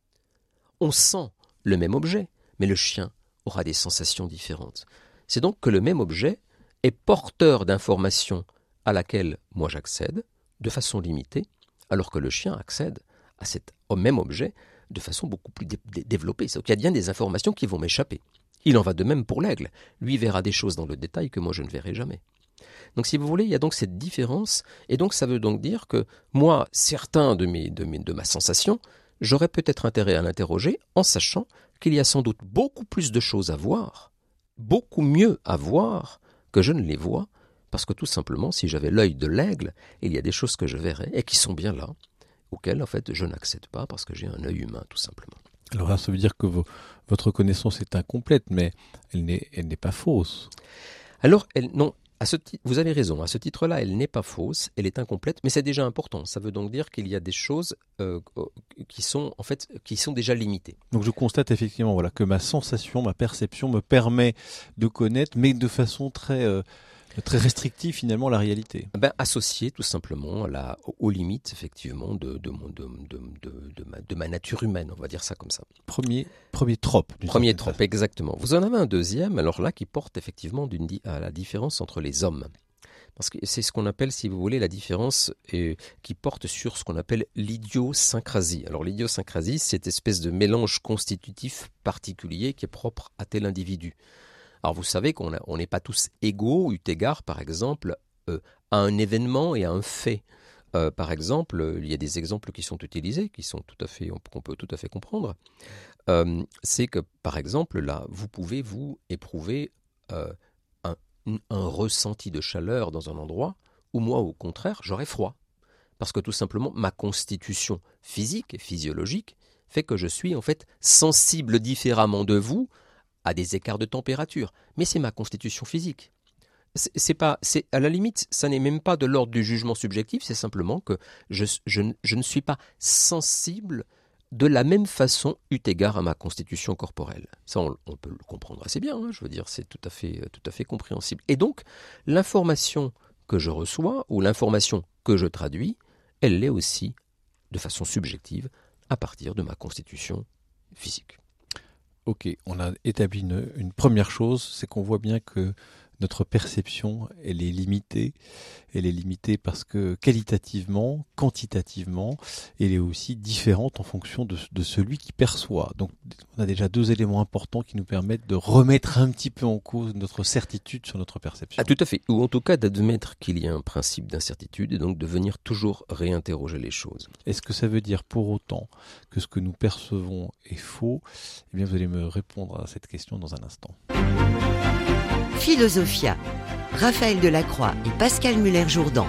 On sent le même objet, mais le chien aura des sensations différentes. C'est donc que le même objet est porteur d'informations à laquelle moi j'accède de façon limitée, alors que le chien accède à cet, au même objet de façon beaucoup plus dé- dé- développée. C'est-à-dire qu'il y a bien des informations qui vont m'échapper. Il en va de même pour l'aigle. Lui verra des choses dans le détail que moi je ne verrai jamais. Donc si vous voulez, il y a donc cette différence, et donc ça veut donc dire que moi, certains de, mes, de, mes, de ma sensation, j'aurais peut-être intérêt à l'interroger en sachant qu'il y a sans doute beaucoup plus de choses à voir, beaucoup mieux à voir que je ne les vois, parce que tout simplement, si j'avais l'œil de l'aigle, il y a des choses que je verrais et qui sont bien là, auxquelles en fait je n'accède pas parce que j'ai un œil humain tout simplement. Alors là, ça veut dire que vos, votre connaissance est incomplète, mais elle n'est, elle n'est pas fausse. Alors, elle, non, à ce titre, vous avez raison, à ce titre-là, elle n'est pas fausse, elle est incomplète, mais c'est déjà important. Ça veut donc dire qu'il y a des choses euh, qui sont en fait qui sont déjà limitées. Donc je constate effectivement voilà, que ma sensation, ma perception me permet de connaître, mais de façon très... Euh, très restrictif finalement la réalité. Ben, associé tout simplement à la, aux limites effectivement de, de, mon, de, de, de, de, ma, de ma nature humaine, on va dire ça comme ça. Premier, premier trope. Premier trope, exactement. Vous en avez un deuxième, alors là qui porte effectivement d'une, à la différence entre les hommes. Parce que c'est ce qu'on appelle, si vous voulez, la différence euh, qui porte sur ce qu'on appelle l'idiosyncrasie. Alors l'idiosyncrasie, c'est cette espèce de mélange constitutif particulier qui est propre à tel individu. Alors vous savez qu'on n'est pas tous égaux, eu égard par exemple euh, à un événement et à un fait. Euh, par exemple, il y a des exemples qui sont utilisés, qui sont tout à fait, qu'on peut tout à fait comprendre. Euh, c'est que par exemple là, vous pouvez vous éprouver euh, un, un ressenti de chaleur dans un endroit où moi au contraire j'aurais froid, parce que tout simplement ma constitution physique et physiologique fait que je suis en fait sensible différemment de vous à des écarts de température, mais c'est ma constitution physique. C'est, c'est pas, c'est, à la limite, ça n'est même pas de l'ordre du jugement subjectif, c'est simplement que je, je, je ne suis pas sensible de la même façon eu égard à ma constitution corporelle. Ça, on, on peut le comprendre assez bien, hein, je veux dire, c'est tout à fait, tout à fait compréhensible. Et donc, l'information que je reçois, ou l'information que je traduis, elle l'est aussi, de façon subjective, à partir de ma constitution physique. Ok, on a établi une, une première chose, c'est qu'on voit bien que notre perception, elle est limitée. Elle est limitée parce que qualitativement, quantitativement, elle est aussi différente en fonction de, de celui qui perçoit. Donc, on a déjà deux éléments importants qui nous permettent de remettre un petit peu en cause notre certitude sur notre perception. Ah, tout à fait. Ou en tout cas d'admettre qu'il y a un principe d'incertitude et donc de venir toujours réinterroger les choses. Est-ce que ça veut dire pour autant que ce que nous percevons est faux ? Eh bien, vous allez me répondre à cette question dans un instant. Philosophia, Raphaël Delacroix et Pascal Muller-Jourdan.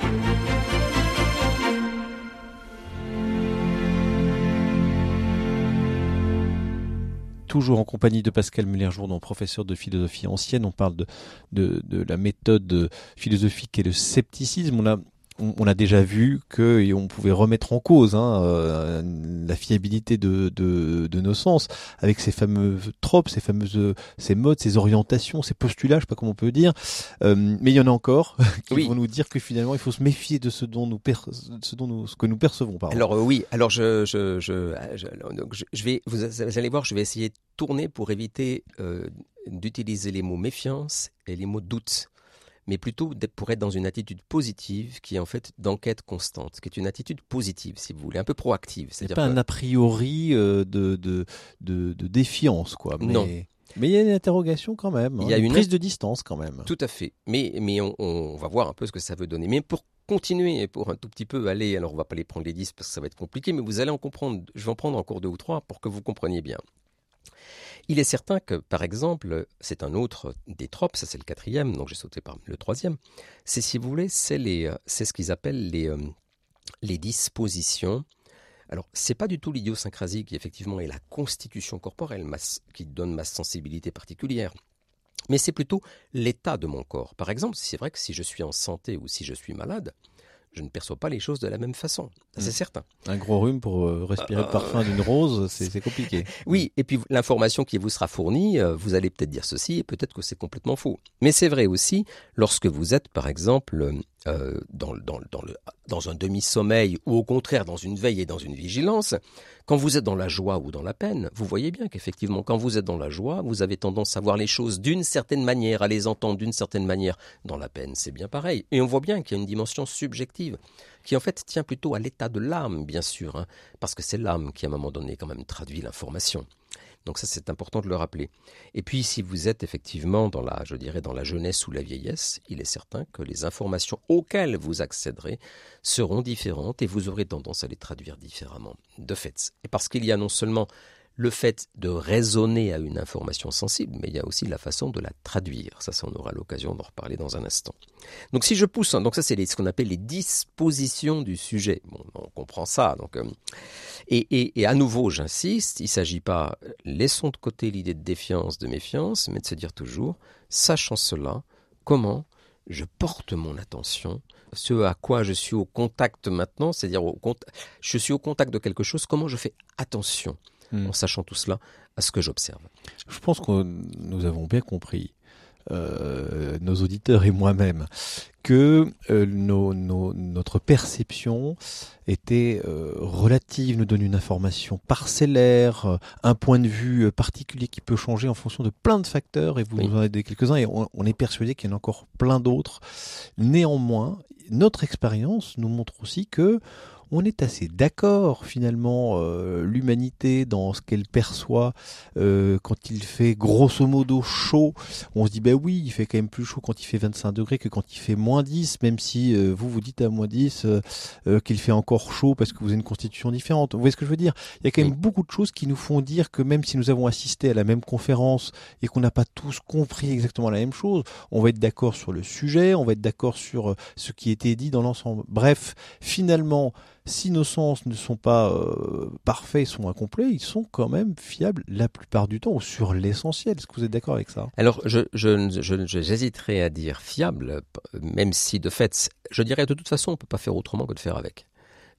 Toujours en compagnie de Pascal Muller-Jourdan, professeur de philosophie ancienne. On parle de, de, de la méthode philosophique et le scepticisme. On a On a déjà vu qu'on pouvait remettre en cause hein, euh, la fiabilité de, de, de nos sens avec ces fameux tropes, ces fameuses ces modes, ces orientations, ces postulats, je sais pas comment on peut dire. Euh, mais il y en a encore qui oui. vont nous dire que finalement il faut se méfier de ce dont nous per, ce dont nous ce que nous percevons. Pardon. Alors euh, oui, alors je je je, je donc je, je vais vous, vous allez voir, je vais essayer de tourner pour éviter euh, d'utiliser les mots méfiance et les mots doute. Mais plutôt pour être dans une attitude positive qui est en fait d'enquête constante, qui est une attitude positive, si vous voulez, un peu proactive. C'est pas que... un a priori euh, de, de, de, de défiance, quoi. Mais... Non. Mais il y a une interrogation quand même, il y a une, une prise de distance quand même. Tout à fait. Mais, mais on, on va voir un peu ce que ça veut donner. Mais pour continuer, pour un tout petit peu aller, alors on va pas les prendre les dix parce que ça va être compliqué, mais vous allez en comprendre, je vais en prendre encore deux ou trois pour que vous compreniez bien. Il est certain que, par exemple, c'est un autre des tropes, ça c'est le quatrième, donc j'ai sauté par le troisième, c'est, si vous voulez, c'est, les, c'est ce qu'ils appellent les, euh, les dispositions. Alors, c'est pas du tout l'idiosyncrasie qui, effectivement, est la constitution corporelle ma, qui donne ma sensibilité particulière, mais c'est plutôt l'état de mon corps. Par exemple, c'est vrai que si je suis en santé ou si je suis malade, je ne perçois pas les choses de la même façon, c'est mmh. certain. Un gros rhume pour euh, respirer euh, le parfum d'une rose, c'est, c'est compliqué. Oui, et puis l'information qui vous sera fournie, euh, vous allez peut-être dire ceci et peut-être que c'est complètement faux. Mais c'est vrai aussi lorsque vous êtes, par exemple, euh, dans, dans, dans, le, dans un demi-sommeil ou au contraire dans une veille et dans une vigilance, quand vous êtes dans la joie ou dans la peine, vous voyez bien qu'effectivement, quand vous êtes dans la joie, vous avez tendance à voir les choses d'une certaine manière, à les entendre d'une certaine manière. Dans la peine, c'est bien pareil. Et on voit bien qu'il y a une dimension subjective qui en fait tient plutôt à l'état de l'âme, bien sûr, hein, parce que c'est l'âme qui, à un moment donné, quand même traduit l'information. Donc ça, c'est important de le rappeler. Et puis, si vous êtes effectivement dans la, je dirais, dans la jeunesse ou la vieillesse, il est certain que les informations auxquelles vous accéderez seront différentes et vous aurez tendance à les traduire différemment, de fait. Et parce qu'il y a non seulement le fait de raisonner à une information sensible, mais il y a aussi la façon de la traduire. Ça, ça on aura l'occasion d'en reparler dans un instant. Donc si je pousse, hein, donc ça c'est les, ce qu'on appelle les dispositions du sujet. Bon, on comprend ça. Donc, euh, et, et, et à nouveau, j'insiste, il ne s'agit pas, laissons de côté l'idée de défiance, de méfiance, mais de se dire toujours, sachant cela, comment je porte mon attention, ce à quoi je suis au contact maintenant, c'est-à-dire au contact, je suis au contact de quelque chose, comment je fais attention en sachant tout cela, à ce que j'observe. Je pense que nous avons bien compris, euh, nos auditeurs et moi-même, que euh, nos, nos, notre perception était euh, relative, nous donne une information parcellaire, euh, un point de vue euh, particulier qui peut changer en fonction de plein de facteurs, et vous oui. nous en avez dit quelques-uns, et on, on est persuadé qu'il y en a encore plein d'autres. Néanmoins, notre expérience nous montre aussi que on est assez d'accord finalement, euh, l'humanité dans ce qu'elle perçoit euh, quand il fait grosso modo chaud. On se dit ben oui, il fait quand même plus chaud quand il fait vingt-cinq degrés que quand il fait moins dix, même si euh, vous vous dites à moins dix euh, euh, qu'il fait encore chaud parce que vous avez une constitution différente. Vous voyez ce que je veux dire ? Il y a quand même beaucoup de choses qui nous font dire que même si nous avons assisté à la même conférence et qu'on n'a pas tous compris exactement la même chose, on va être d'accord sur le sujet, on va être d'accord sur ce qui était dit dans l'ensemble. Bref, finalement, si nos sens ne sont pas euh, parfaits, sont incomplets, ils sont quand même fiables la plupart du temps ou sur l'essentiel. Est-ce que vous êtes d'accord avec ça ? Alors, je, je, je, je, j'hésiterais à dire fiable, même si de fait, je dirais de toute façon, on ne peut pas faire autrement que de faire avec.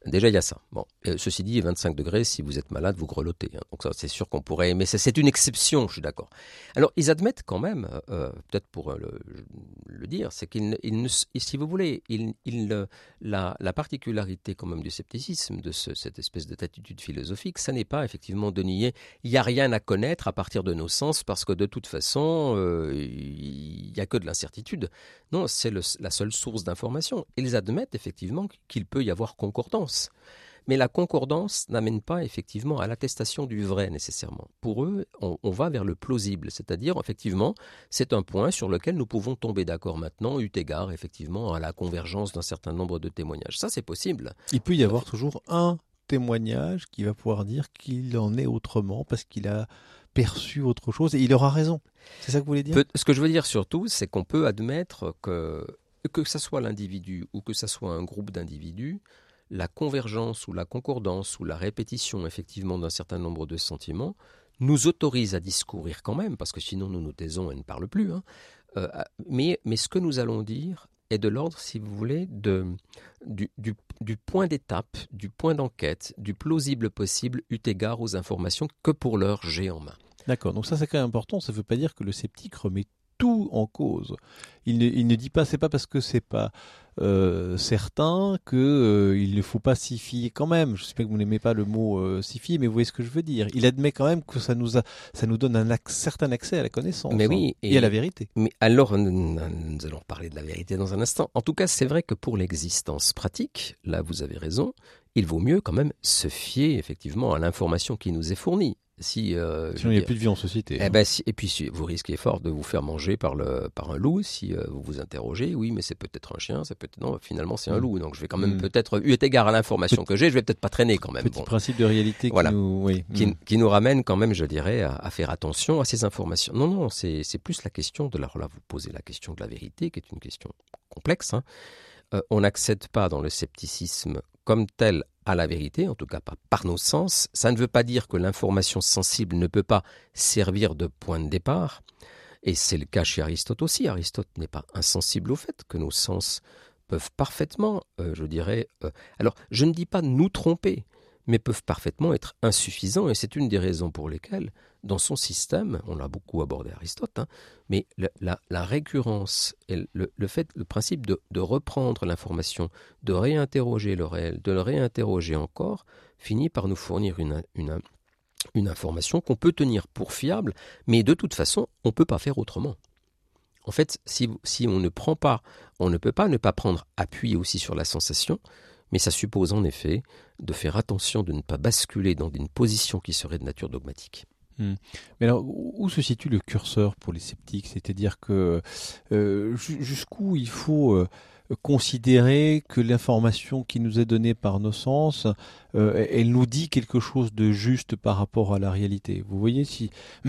Déjà, il y a ça. Bon, euh, ceci dit, vingt-cinq degrés, si vous êtes malade, vous grelottez. Hein. Donc ça, c'est sûr qu'on pourrait... Mais c'est, c'est une exception, je suis d'accord. Alors, ils admettent quand même, euh, peut-être pour euh, le, le dire, c'est qu'ils ils ne... Si vous voulez, ils, ils, la, la particularité quand même du scepticisme, de ce, cette espèce d'attitude philosophique, ça n'est pas effectivement de nier il n'y a rien à connaître à partir de nos sens, parce que de toute façon, euh, il n'y a que de l'incertitude. Non, c'est le, la seule source d'information. Ils admettent effectivement qu'il peut y avoir concordance. Mais la concordance n'amène pas effectivement à l'attestation du vrai nécessairement. Pour eux, on, on va vers le plausible, c'est-à-dire effectivement, c'est un point sur lequel nous pouvons tomber d'accord maintenant, eu égard effectivement à la convergence d'un certain nombre de témoignages. Ça, c'est possible. Il peut y avoir toujours un témoignage qui va pouvoir dire qu'il en est autrement parce qu'il a perçu autre chose et il aura raison. C'est ça que vous voulez dire ? Peut, Ce que je veux dire surtout, c'est qu'on peut admettre que, que ce soit l'individu ou que ce soit un groupe d'individus, la convergence ou la concordance ou la répétition effectivement d'un certain nombre de sentiments nous autorise à discourir quand même, parce que sinon nous nous taisons et ne parlons plus. Hein. Euh, mais, mais ce que nous allons dire est de l'ordre, si vous voulez, de, du, du, du point d'étape, du point d'enquête, du plausible possible eu égard aux informations que pour l'heure j'ai en main. D'accord, donc ça c'est quand même important, ça ne veut pas dire que le sceptique remet tout en cause. Il ne, il ne dit pas, c'est pas parce que c'est pas euh, certain que euh, il ne faut pas s'y fier quand même. Je sais pas que vous n'aimez pas le mot euh, s'y fier, mais vous voyez ce que je veux dire. Il admet quand même que ça nous a, ça nous donne un ac- certain accès à la connaissance, mais oui, hein, et, et à la vérité. Mais alors, nous, nous allons parler de la vérité dans un instant. En tout cas, c'est vrai que pour l'existence pratique, là vous avez raison, il vaut mieux quand même se fier effectivement à l'information qui nous est fournie. Si, euh, Sinon, il n'y a plus de vie en société. Eh hein. ben, si, et puis, si, vous risquez fort de vous faire manger par, le, par un loup si euh, vous vous interrogez. Oui, mais c'est peut-être un chien, c'est peut-être non. Finalement, c'est un loup. Donc, je vais quand même Mm. peut-être, eu égard à l'information Petit- que j'ai, je vais peut-être pas traîner quand même. Petit Bon. principe de réalité Voilà. qui nous, oui. Qui, Mm. qui nous ramène quand même, je dirais, à, à faire attention à ces informations. Non, non, c'est, c'est plus la question de la. Là, vous posez la question de la vérité, qui est une question complexe. Hein. Euh, on n'accède pas dans le scepticisme comme tel à la vérité, en tout cas pas par nos sens. Ça ne veut pas dire que l'information sensible ne peut pas servir de point de départ. Et c'est le cas chez Aristote aussi. Aristote n'est pas insensible au fait que nos sens peuvent parfaitement, euh, je dirais... Euh, alors, je ne dis pas nous tromper, mais peuvent parfaitement être insuffisants. Et c'est une des raisons pour lesquelles, dans son système, on l'a beaucoup abordé Aristote, hein, mais la, la, la récurrence et le, le fait, le principe de, de reprendre l'information, de réinterroger le réel, de le réinterroger encore, finit par nous fournir une, une, une information qu'on peut tenir pour fiable, mais de toute façon, on ne peut pas faire autrement. En fait, si, si on ne prend pas, on ne peut pas ne pas prendre appui aussi sur la sensation, mais ça suppose en effet de faire attention de ne pas basculer dans une position qui serait de nature dogmatique. Mmh. Mais alors, où se situe le curseur pour les sceptiques ? C'est-à-dire que euh, jusqu'où il faut euh, considérer que l'information qui nous est donnée par nos sens, euh, elle nous dit quelque chose de juste par rapport à la réalité. Vous voyez, si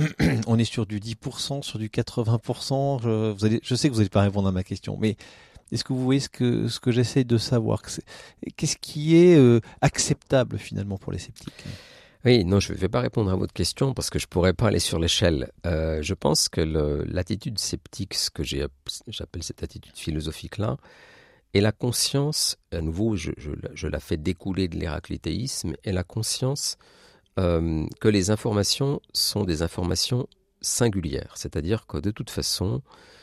on est sur du dix pour cent, sur du quatre-vingts pour cent, je, vous allez, je sais que vous n'allez pas répondre à ma question, mais est-ce que vous voyez ce que, ce que j'essaie de savoir ? Qu'est-ce qui est euh, acceptable finalement pour les sceptiques ? Oui, non, je ne vais pas répondre à votre question parce que je ne pourrais pas aller sur l'échelle. Euh, je pense que le, l'attitude sceptique, ce que j'ai, j'appelle cette attitude philosophique-là, est la conscience, à nouveau, je, je, je la fais découler de l'héraclitéisme, est la conscience euh, que les informations sont des informations singulières. C'est-à-dire que de toute façon,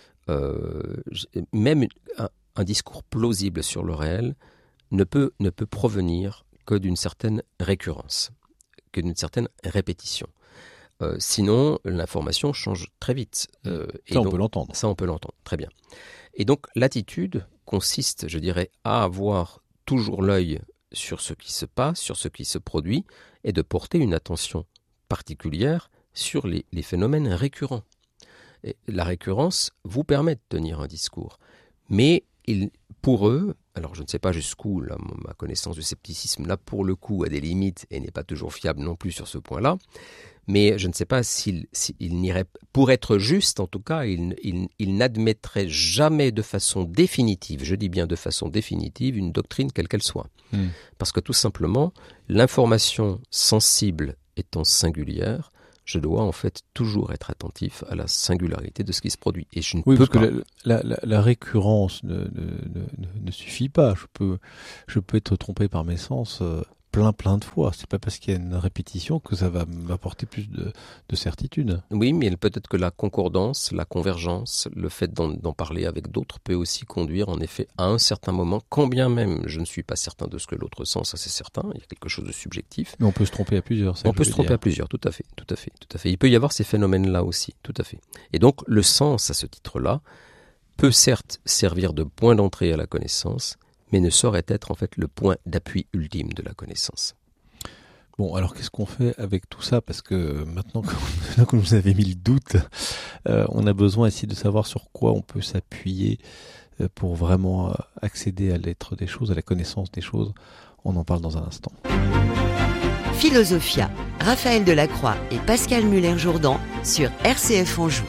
euh, même un, un discours plausible sur le réel ne peut, ne peut provenir que d'une certaine récurrence, que d'une certaine répétition. Euh, sinon, l'information change très vite. Euh, ça, et on donc, peut l'entendre. Ça, on peut l'entendre, très bien. Et donc, l'attitude consiste, je dirais, à avoir toujours l'œil sur ce qui se passe, sur ce qui se produit, et de porter une attention particulière sur les, les phénomènes récurrents. Et la récurrence vous permet de tenir un discours. Mais il, pour eux, alors je ne sais pas jusqu'où là, ma connaissance du scepticisme, là pour le coup, a des limites et n'est pas toujours fiable non plus sur ce point-là, mais je ne sais pas s'il, s'il n'irait, pour être juste en tout cas, il, il, il n'admettrait jamais de façon définitive, je dis bien de façon définitive, une doctrine quelle qu'elle soit. Mmh. Parce que tout simplement, l'information sensible étant singulière, je dois en fait toujours être attentif à la singularité de ce qui se produit. Et je ne oui, peux parce pas. que la, la, la récurrence ne, ne, ne, ne suffit pas. Je peux, je peux être trompé par mes sens euh, plein plein de fois. C'est pas parce qu'il y a une répétition que ça va m'apporter plus de, de certitude. Oui, mais peut-être que la concordance, la convergence, le fait d'en, d'en parler avec d'autres peut aussi conduire en effet à un certain moment, quand bien même je ne suis pas certain de ce que l'autre sent, ça c'est certain, il y a quelque chose de subjectif. Mais on peut se tromper à plusieurs. Ça on peut se tromper dire. à plusieurs, tout à fait, tout à fait, tout à fait. Il peut y avoir ces phénomènes-là aussi, tout à fait. Et donc le sens à ce titre-là peut certes servir de point d'entrée à la connaissance, mais ne saurait être en fait le point d'appui ultime de la connaissance. Bon, alors qu'est-ce qu'on fait avec tout ça? Parce que maintenant que vous avez mis le doute, euh, on a besoin ici de savoir sur quoi on peut s'appuyer euh, pour vraiment euh, accéder à l'être des choses, à la connaissance des choses. On en parle dans un instant. Philosophia, Raphaël Delacroix et Pascal Muller-Jourdan sur R C F Anjou.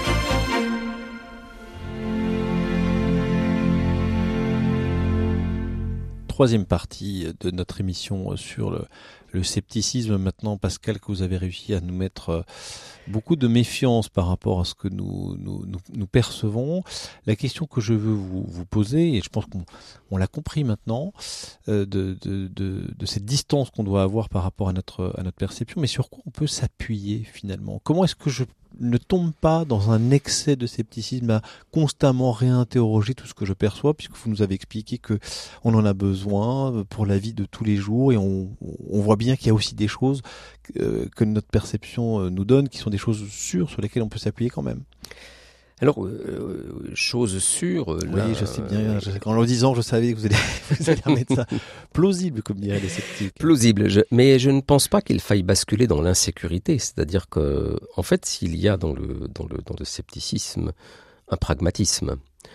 Troisième partie de notre émission sur le, le scepticisme. Maintenant, Pascal, que vous avez réussi à nous mettre beaucoup de méfiance par rapport à ce que nous, nous, nous, nous percevons. La question que je veux vous, vous poser, et je pense qu'on on l'a compris maintenant, euh, de, de, de, de cette distance qu'on doit avoir par rapport à notre, à notre perception, mais sur quoi on peut s'appuyer finalement? Comment est-ce que je ne tombe pas dans un excès de scepticisme à constamment réinterroger tout ce que je perçois, puisque vous nous avez expliqué que on en a besoin pour la vie de tous les jours, et on, on voit bien qu'il y a aussi des choses euh, que notre perception nous donne, qui sont des choses sûres sur lesquelles on peut s'appuyer quand même. Alors, euh, chose sûre... Oui, là, je sais bien, je sais, en le disant, je savais que vous allez, vous allez remettre ça plausible, comme diraient les sceptiques. Plausible, je, mais je ne pense pas qu'il faille basculer dans l'insécurité. C'est-à-dire que, en fait, s'il y a dans le, dans le, dans le scepticisme un pragmatisme,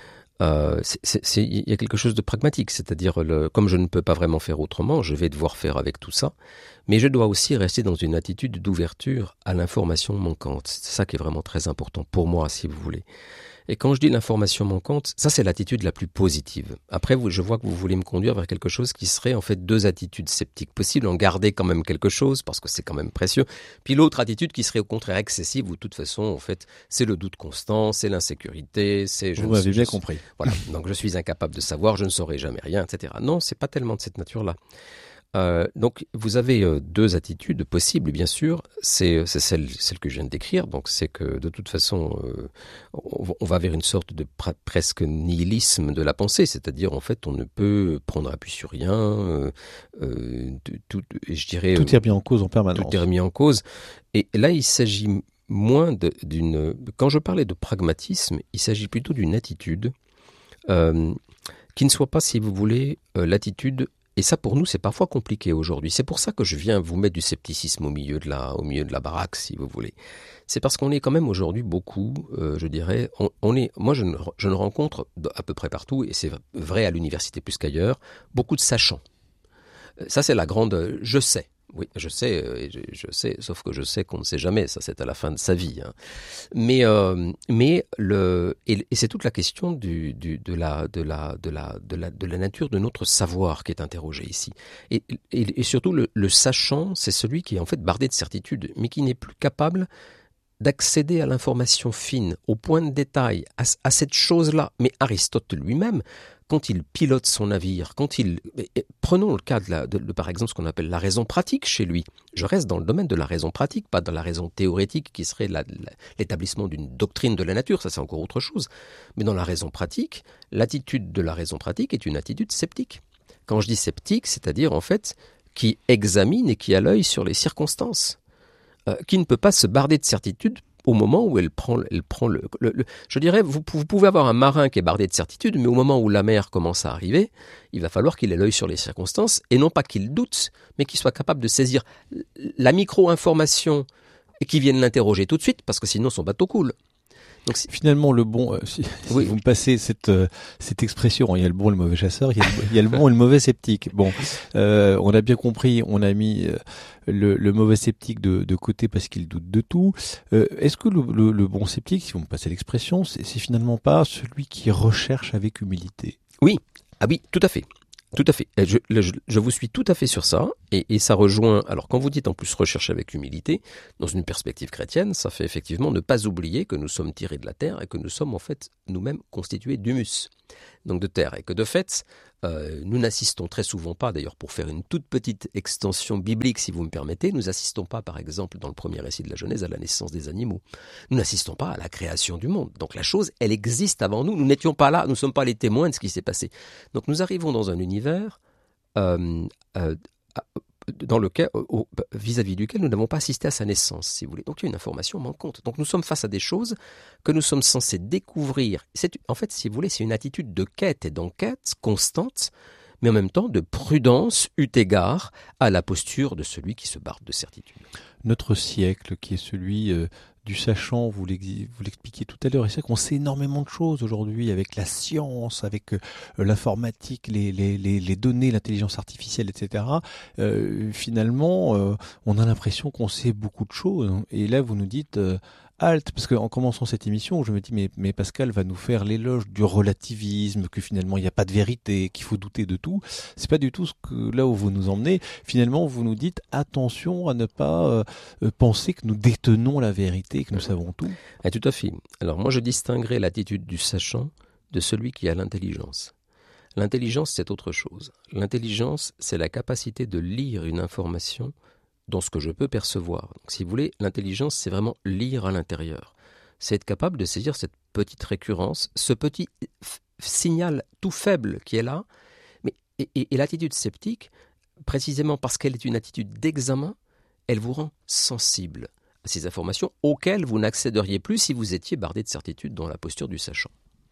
euh, c'est, c'est, c'est, il y a quelque chose de pragmatique. C'est-à-dire, le, comme je ne peux pas vraiment faire autrement, je vais devoir faire avec tout ça. Mais je dois aussi rester dans une attitude d'ouverture à l'information manquante. C'est ça qui est vraiment très important pour moi, si vous voulez. Et quand je dis l'information manquante, ça c'est l'attitude la plus positive. Après, vous, je vois que vous voulez me conduire vers quelque chose qui serait en fait deux attitudes sceptiques possibles, en garder quand même quelque chose, parce que c'est quand même précieux. Puis l'autre attitude qui serait au contraire excessive, où de toute façon, en fait, c'est le doute constant, c'est l'insécurité, c'est... Je vous ne m'avez sais, bien je, compris. Voilà, donc je suis incapable de savoir, je ne saurai jamais rien, et cetera. Non, c'est pas tellement de cette nature-là. Euh, donc vous avez euh, deux attitudes possibles, bien sûr. C'est, c'est celle, celle que je viens de décrire. Donc c'est que de toute façon, euh, on, on va vers une sorte de pra- presque nihilisme de la pensée, c'est-à-dire en fait on ne peut prendre appui sur rien. Euh, euh, tout, je dirais tout est remis en cause en permanence. Tout est remis en cause. Et là, il s'agit moins de, d'une. Quand je parlais de pragmatisme, il s'agit plutôt d'une attitude euh, qui ne soit pas, si vous voulez, euh, l'attitude. Et ça, pour nous, c'est parfois compliqué aujourd'hui. C'est pour ça que je viens vous mettre du scepticisme au milieu de la, au milieu de la baraque, si vous voulez. C'est parce qu'on est quand même aujourd'hui beaucoup, euh, je dirais, on, on est, moi je ne, je ne rencontre à peu près partout, et c'est vrai à l'université plus qu'ailleurs, beaucoup de sachants. Ça, c'est la grande, je sais. Oui, je sais, je, je sais, sauf que je sais qu'on ne sait jamais, ça c'est à la fin de sa vie. Hein. Mais, euh, mais le, et, et c'est toute la question du, du, de, la, de, la, de, la, de, la, de la nature de notre savoir qui est interrogée ici. Et, et, et surtout, le, le sachant, c'est celui qui est en fait bardé de certitude, mais qui n'est plus capable d'accéder à l'information fine, au point de détail, à, à cette chose-là. Mais Aristote lui-même, quand il pilote son navire, quand il... Prenons le cas de, la, de, de par exemple ce qu'on appelle la raison pratique chez lui. Je reste dans le domaine de la raison pratique, pas dans la raison théorétique qui serait la, la, l'établissement d'une doctrine de la nature, ça c'est encore autre chose. Mais dans la raison pratique, l'attitude de la raison pratique est une attitude sceptique. Quand je dis sceptique, c'est-à-dire en fait qui examine et qui a l'œil sur les circonstances, euh, qui ne peut pas se barder de certitude au moment où elle prend, elle prend le, le, le... Je dirais, vous, vous pouvez avoir un marin qui est bardé de certitude, mais au moment où la mer commence à arriver, il va falloir qu'il ait l'œil sur les circonstances, et non pas qu'il doute, mais qu'il soit capable de saisir la micro-information et qu'il vienne l'interroger tout de suite, parce que sinon son bateau coule. Donc, finalement, le bon, euh, si, oui. si vous me passez cette, euh, cette expression, il y a le bon et le mauvais chasseur, il y a le, il y a le bon et le mauvais sceptique. Bon, euh, on a bien compris, on a mis euh, le, le mauvais sceptique de, de côté parce qu'il doute de tout. Euh, est-ce que le, le, le bon sceptique, si vous me passez l'expression, c'est, c'est finalement pas celui qui recherche avec humilité? Oui, ah oui, tout à fait. Tout à fait. Je, je, je vous suis tout à fait sur ça, et, et ça rejoint, alors quand vous dites en plus recherche avec humilité, dans une perspective chrétienne, ça fait effectivement ne pas oublier que nous sommes tirés de la terre et que nous sommes en fait nous-mêmes constitués d'humus, donc de terre, et que de fait, euh, nous n'assistons très souvent pas, d'ailleurs pour faire une toute petite extension biblique si vous me permettez, nous n'assistons pas par exemple dans le premier récit de la Genèse à la naissance des animaux, nous n'assistons pas à la création du monde, donc la chose elle existe avant nous, nous n'étions pas là, nous ne sommes pas les témoins de ce qui s'est passé, donc nous arrivons dans un univers euh, euh, dans lequel, au, vis-à-vis duquel nous n'avons pas assisté à sa naissance, si vous voulez. Donc il y a une information manquante. Donc nous sommes face à des choses que nous sommes censés découvrir. C'est, en fait, si vous voulez, c'est une attitude de quête et d'enquête constante, mais en même temps de prudence eu égard à la posture de celui qui se barde de certitude. Notre siècle, qui est celui euh, du sachant, vous l'expliquiez tout à l'heure, et c'est qu'on sait énormément de choses aujourd'hui avec la science, avec euh, l'informatique, les, les, les, les données, l'intelligence artificielle, et cetera. Euh, finalement, euh, on a l'impression qu'on sait beaucoup de choses. Et là, vous nous dites... Euh, halte, parce qu'en commençant cette émission, je me dis mais, mais Pascal va nous faire l'éloge du relativisme, que finalement il n'y a pas de vérité, qu'il faut douter de tout. C'est pas du tout ce que là où vous nous emmenez. Finalement, vous nous dites attention à ne pas euh, penser que nous détenons la vérité, que nous savons tout. Ah, tout à fait. Alors moi je distinguerai l'attitude du sachant de celui qui a l'intelligence. L'intelligence, c'est autre chose. L'intelligence, c'est la capacité de lire une information dans ce que je peux percevoir. Donc, si vous voulez, l'intelligence, c'est vraiment lire à l'intérieur. C'est être capable de saisir cette petite récurrence, ce petit f- signal tout faible qui est là. Mais, et, et, et l'attitude sceptique, précisément parce qu'elle est une attitude d'examen, elle vous rend sensible à ces informations auxquelles vous n'accéderiez plus si vous étiez bardé de certitude dans la posture du sachant.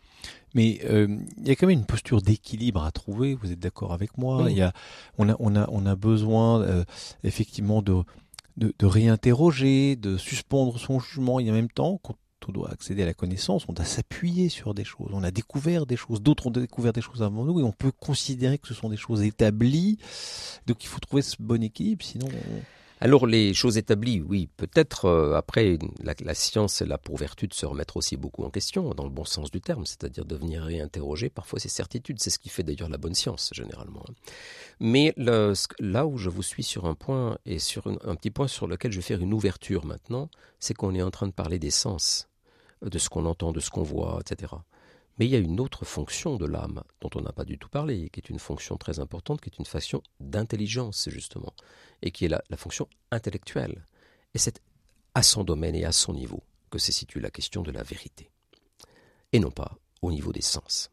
Mais euh, il y a quand même une posture d'équilibre à trouver. Vous êtes d'accord avec moi? Oui. Il y a, on a, on a, on a besoin euh, effectivement de, de, de réinterroger, de suspendre son jugement. Et en même temps, quand on doit accéder à la connaissance, on doit s'appuyer sur des choses. On a découvert des choses, d'autres ont découvert des choses avant nous, et on peut considérer que ce sont des choses établies. Donc il faut trouver ce bon équilibre, sinon. On... Alors les choses établies, oui, peut-être euh, après la, la science elle a pour vertu de se remettre aussi beaucoup en question, dans le bon sens du terme, c'est-à-dire de venir réinterroger parfois ses certitudes, c'est ce qui fait d'ailleurs la bonne science généralement. Mais le, là où je vous suis sur un point, et sur un, un petit point sur lequel je vais faire une ouverture maintenant, c'est qu'on est en train de parler des sens, de ce qu'on entend, de ce qu'on voit, et cetera. Mais il y a une autre fonction de l'âme dont on n'a pas du tout parlé, qui est une fonction très importante, qui est une fonction d'intelligence justement, et qui est la, la fonction intellectuelle. Et c'est à son domaine et à son niveau que se situe la question de la vérité, et non pas au niveau des sens.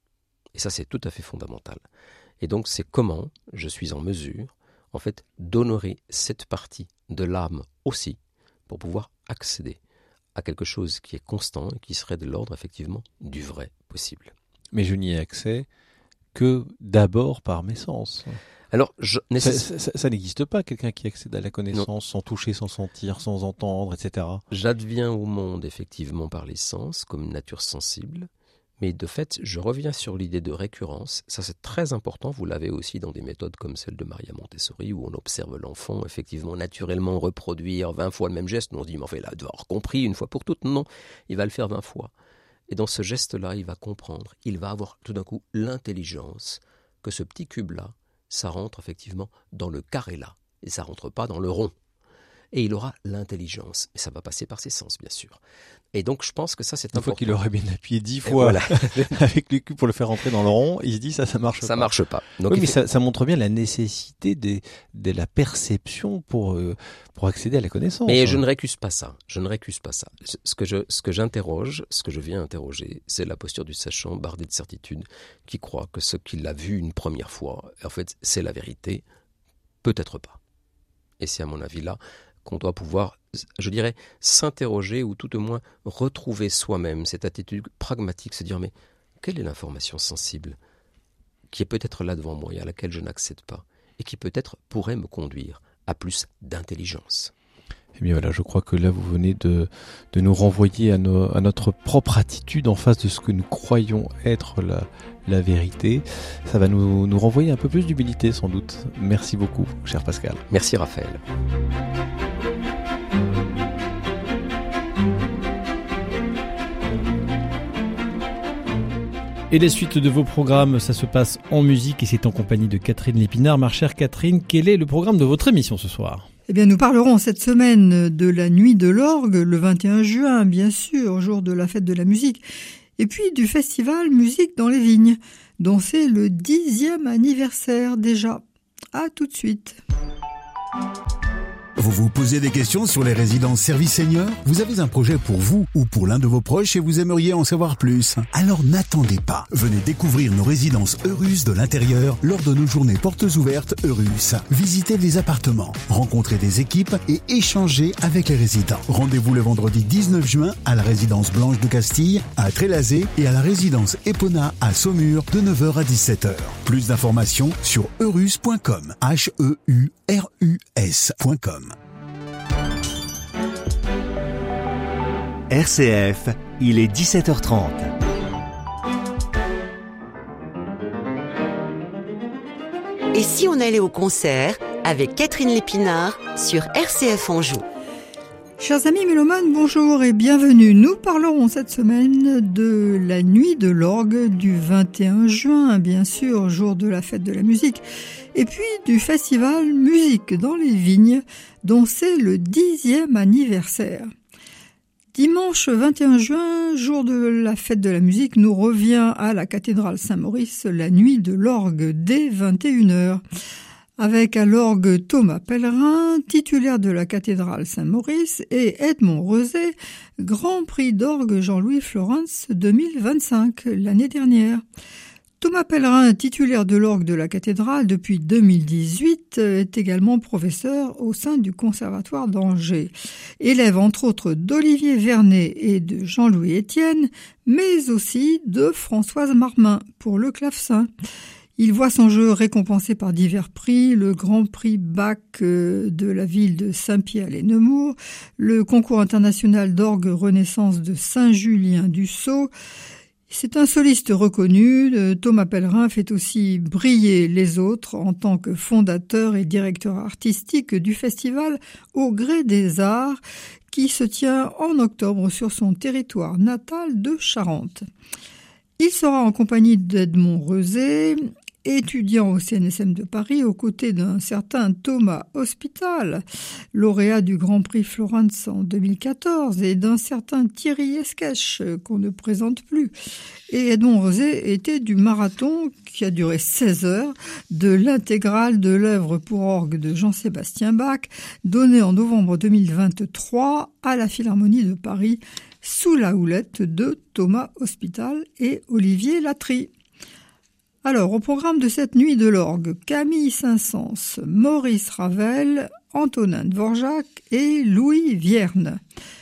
Et ça c'est tout à fait fondamental. Et donc c'est comment je suis en mesure, en fait, d'honorer cette partie de l'âme aussi, pour pouvoir accéder à quelque chose qui est constant et qui serait de l'ordre, effectivement, du vrai possible. Mais je n'y ai accès que d'abord par mes sens. Alors, je, nécess... ça, ça, ça n'existe pas, quelqu'un qui accède à la connaissance non. sans toucher, sans sentir, sans entendre, et cetera. J'adviens au monde, effectivement, par les sens, comme une nature sensible. Mais de fait, je reviens sur l'idée de récurrence. Ça, c'est très important. Vous l'avez aussi dans des méthodes comme celle de Maria Montessori, où on observe l'enfant, effectivement, naturellement reproduire vingt fois le même geste. On se dit, mais en fait, il a devoir compris une fois pour toutes. Non, il va le faire vingt fois. Et dans ce geste-là, il va comprendre. Il va avoir tout d'un coup l'intelligence que ce petit cube-là, ça rentre effectivement dans le carré-là. Et ça rentre pas dans le rond. Et il aura l'intelligence. Et ça va passer par ses sens, bien sûr. Et donc, je pense que ça, c'est Une important. fois qu'il aurait bien appuyé dix fois voilà. avec le cube pour le faire rentrer dans le rond, il se dit ça, ça marche ça pas. Ça marche pas. Donc, oui, mais fait... ça, ça montre bien la nécessité de, de la perception pour, euh, pour accéder à la connaissance. Mais hein. je ne récuse pas ça. Je ne récuse pas ça. Ce que, je, ce que j'interroge, ce que je viens interroger, c'est la posture du sachant bardé de certitude qui croit que ce qu'il a vu une première fois, en fait, c'est la vérité. Peut-être pas. Et c'est à mon avis là qu'on doit pouvoir, je dirais, s'interroger ou tout au moins retrouver soi-même cette attitude pragmatique, se dire mais quelle est l'information sensible qui est peut-être là devant moi et à laquelle je n'accède pas et qui peut-être pourrait me conduire à plus d'intelligence. Eh bien voilà, je crois que là vous venez de, de nous renvoyer à, nos, à notre propre attitude en face de ce que nous croyons être la, la vérité. Ça va nous, nous renvoyer un peu plus d'humilité sans doute. Merci beaucoup, cher Pascal. Merci Raphaël. Et la suite de vos programmes, ça se passe en musique et c'est en compagnie de Catherine Lépinard. Ma chère Catherine, quel est le programme de votre émission ce soir ? Eh bien, nous parlerons cette semaine de la Nuit de l'Orgue, le vingt et un juin, bien sûr, jour de la fête de la musique, et puis du festival Musique dans les Vignes, dont c'est le dixième anniversaire déjà. À tout de suite. Vous vous posez des questions sur les résidences services seniors ? Vous avez un projet pour vous ou pour l'un de vos proches et vous aimeriez en savoir plus ? Alors n'attendez pas. Venez découvrir nos résidences Eurus de l'intérieur lors de nos journées portes ouvertes Eurus. Visitez les appartements, rencontrez des équipes et échangez avec les résidents. Rendez-vous le vendredi dix-neuf juin à la résidence Blanche de Castille à Trélazé et à la résidence Epona à Saumur de neuf heures à dix-sept heures. Plus d'informations sur eurus point com. H E U R U S point com. R C F, il est dix-sept heures trente. Et si on allait au concert avec Catherine Lépinard sur R C F Anjou? Chers amis mélomanes, bonjour et bienvenue. Nous parlerons cette semaine de la Nuit de l'Orgue du vingt et un juin, bien sûr, jour de la fête de la musique, et puis du festival Musique dans les Vignes, dont c'est le dixième anniversaire. Dimanche vingt et un juin, jour de la fête de la musique, nous revient à la cathédrale Saint-Maurice la Nuit de l'Orgue dès vingt et une heures. Avec à l'orgue Thomas Pellerin, titulaire de la cathédrale Saint-Maurice, et Edmond Rezé, Grand Prix d'orgue Jean-Louis Florence deux mille vingt-cinq, l'année dernière. Thomas Pellerin, titulaire de l'orgue de la cathédrale depuis deux mille dix-huit, est également professeur au sein du Conservatoire d'Angers. Élève entre autres d'Olivier Vernet et de Jean-Louis Etienne, mais aussi de Françoise Marmin pour le clavecin. Il voit son jeu récompensé par divers prix, le Grand Prix Bach de la ville de Saint-Pierre-les-Nemours, le concours international d'orgue Renaissance de Saint-Julien-du-Sault. C'est un soliste reconnu. Thomas Pellerin fait aussi briller les autres en tant que fondateur et directeur artistique du festival Au Gré des Arts qui se tient en octobre sur son territoire natal de Charente. Il sera en compagnie d'Edmond Rezé, étudiant au C N S M de Paris, aux côtés d'un certain Thomas Hospital, lauréat du Grand Prix Florence en deux mille quatorze, et d'un certain Thierry Esquèche, qu'on ne présente plus. Et Edmond Rezé était du marathon qui a duré seize heures de l'intégrale de l'œuvre pour orgue de Jean-Sébastien Bach, donnée en novembre deux mille vingt-trois à la Philharmonie de Paris, sous la houlette de Thomas Hospital et Olivier Latry. Alors, au programme de cette Nuit de l'Orgue, Camille Saint-Saëns, Maurice Ravel, Antonin Dvorak et Louis Vierne.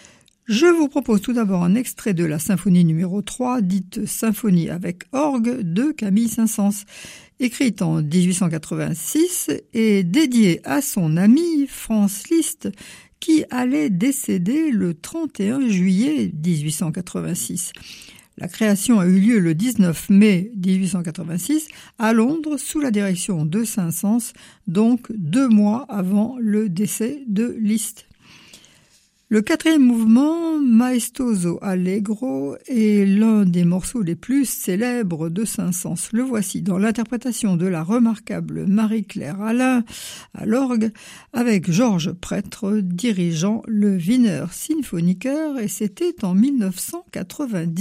Je vous propose tout d'abord un extrait de la symphonie numéro trois, dite Symphonie avec orgue de Camille Saint-Saëns, écrite en dix-huit cent quatre-vingt-six et dédiée à son ami Franz Liszt, qui allait décéder le trente et un juillet dix-huit cent quatre-vingt-six. La création a eu lieu le dix-neuf mai dix-huit cent quatre-vingt-six à Londres sous la direction de Saint-Saëns, donc deux mois avant le décès de Liszt. Le quatrième mouvement, Maestoso Allegro, est l'un des morceaux les plus célèbres de Saint-Saëns. Le voici dans l'interprétation de la remarquable Marie-Claire Alain à l'orgue, avec Georges Prêtre dirigeant le Wiener Sinfoniker, et c'était en mille neuf cent quatre-vingt-dix.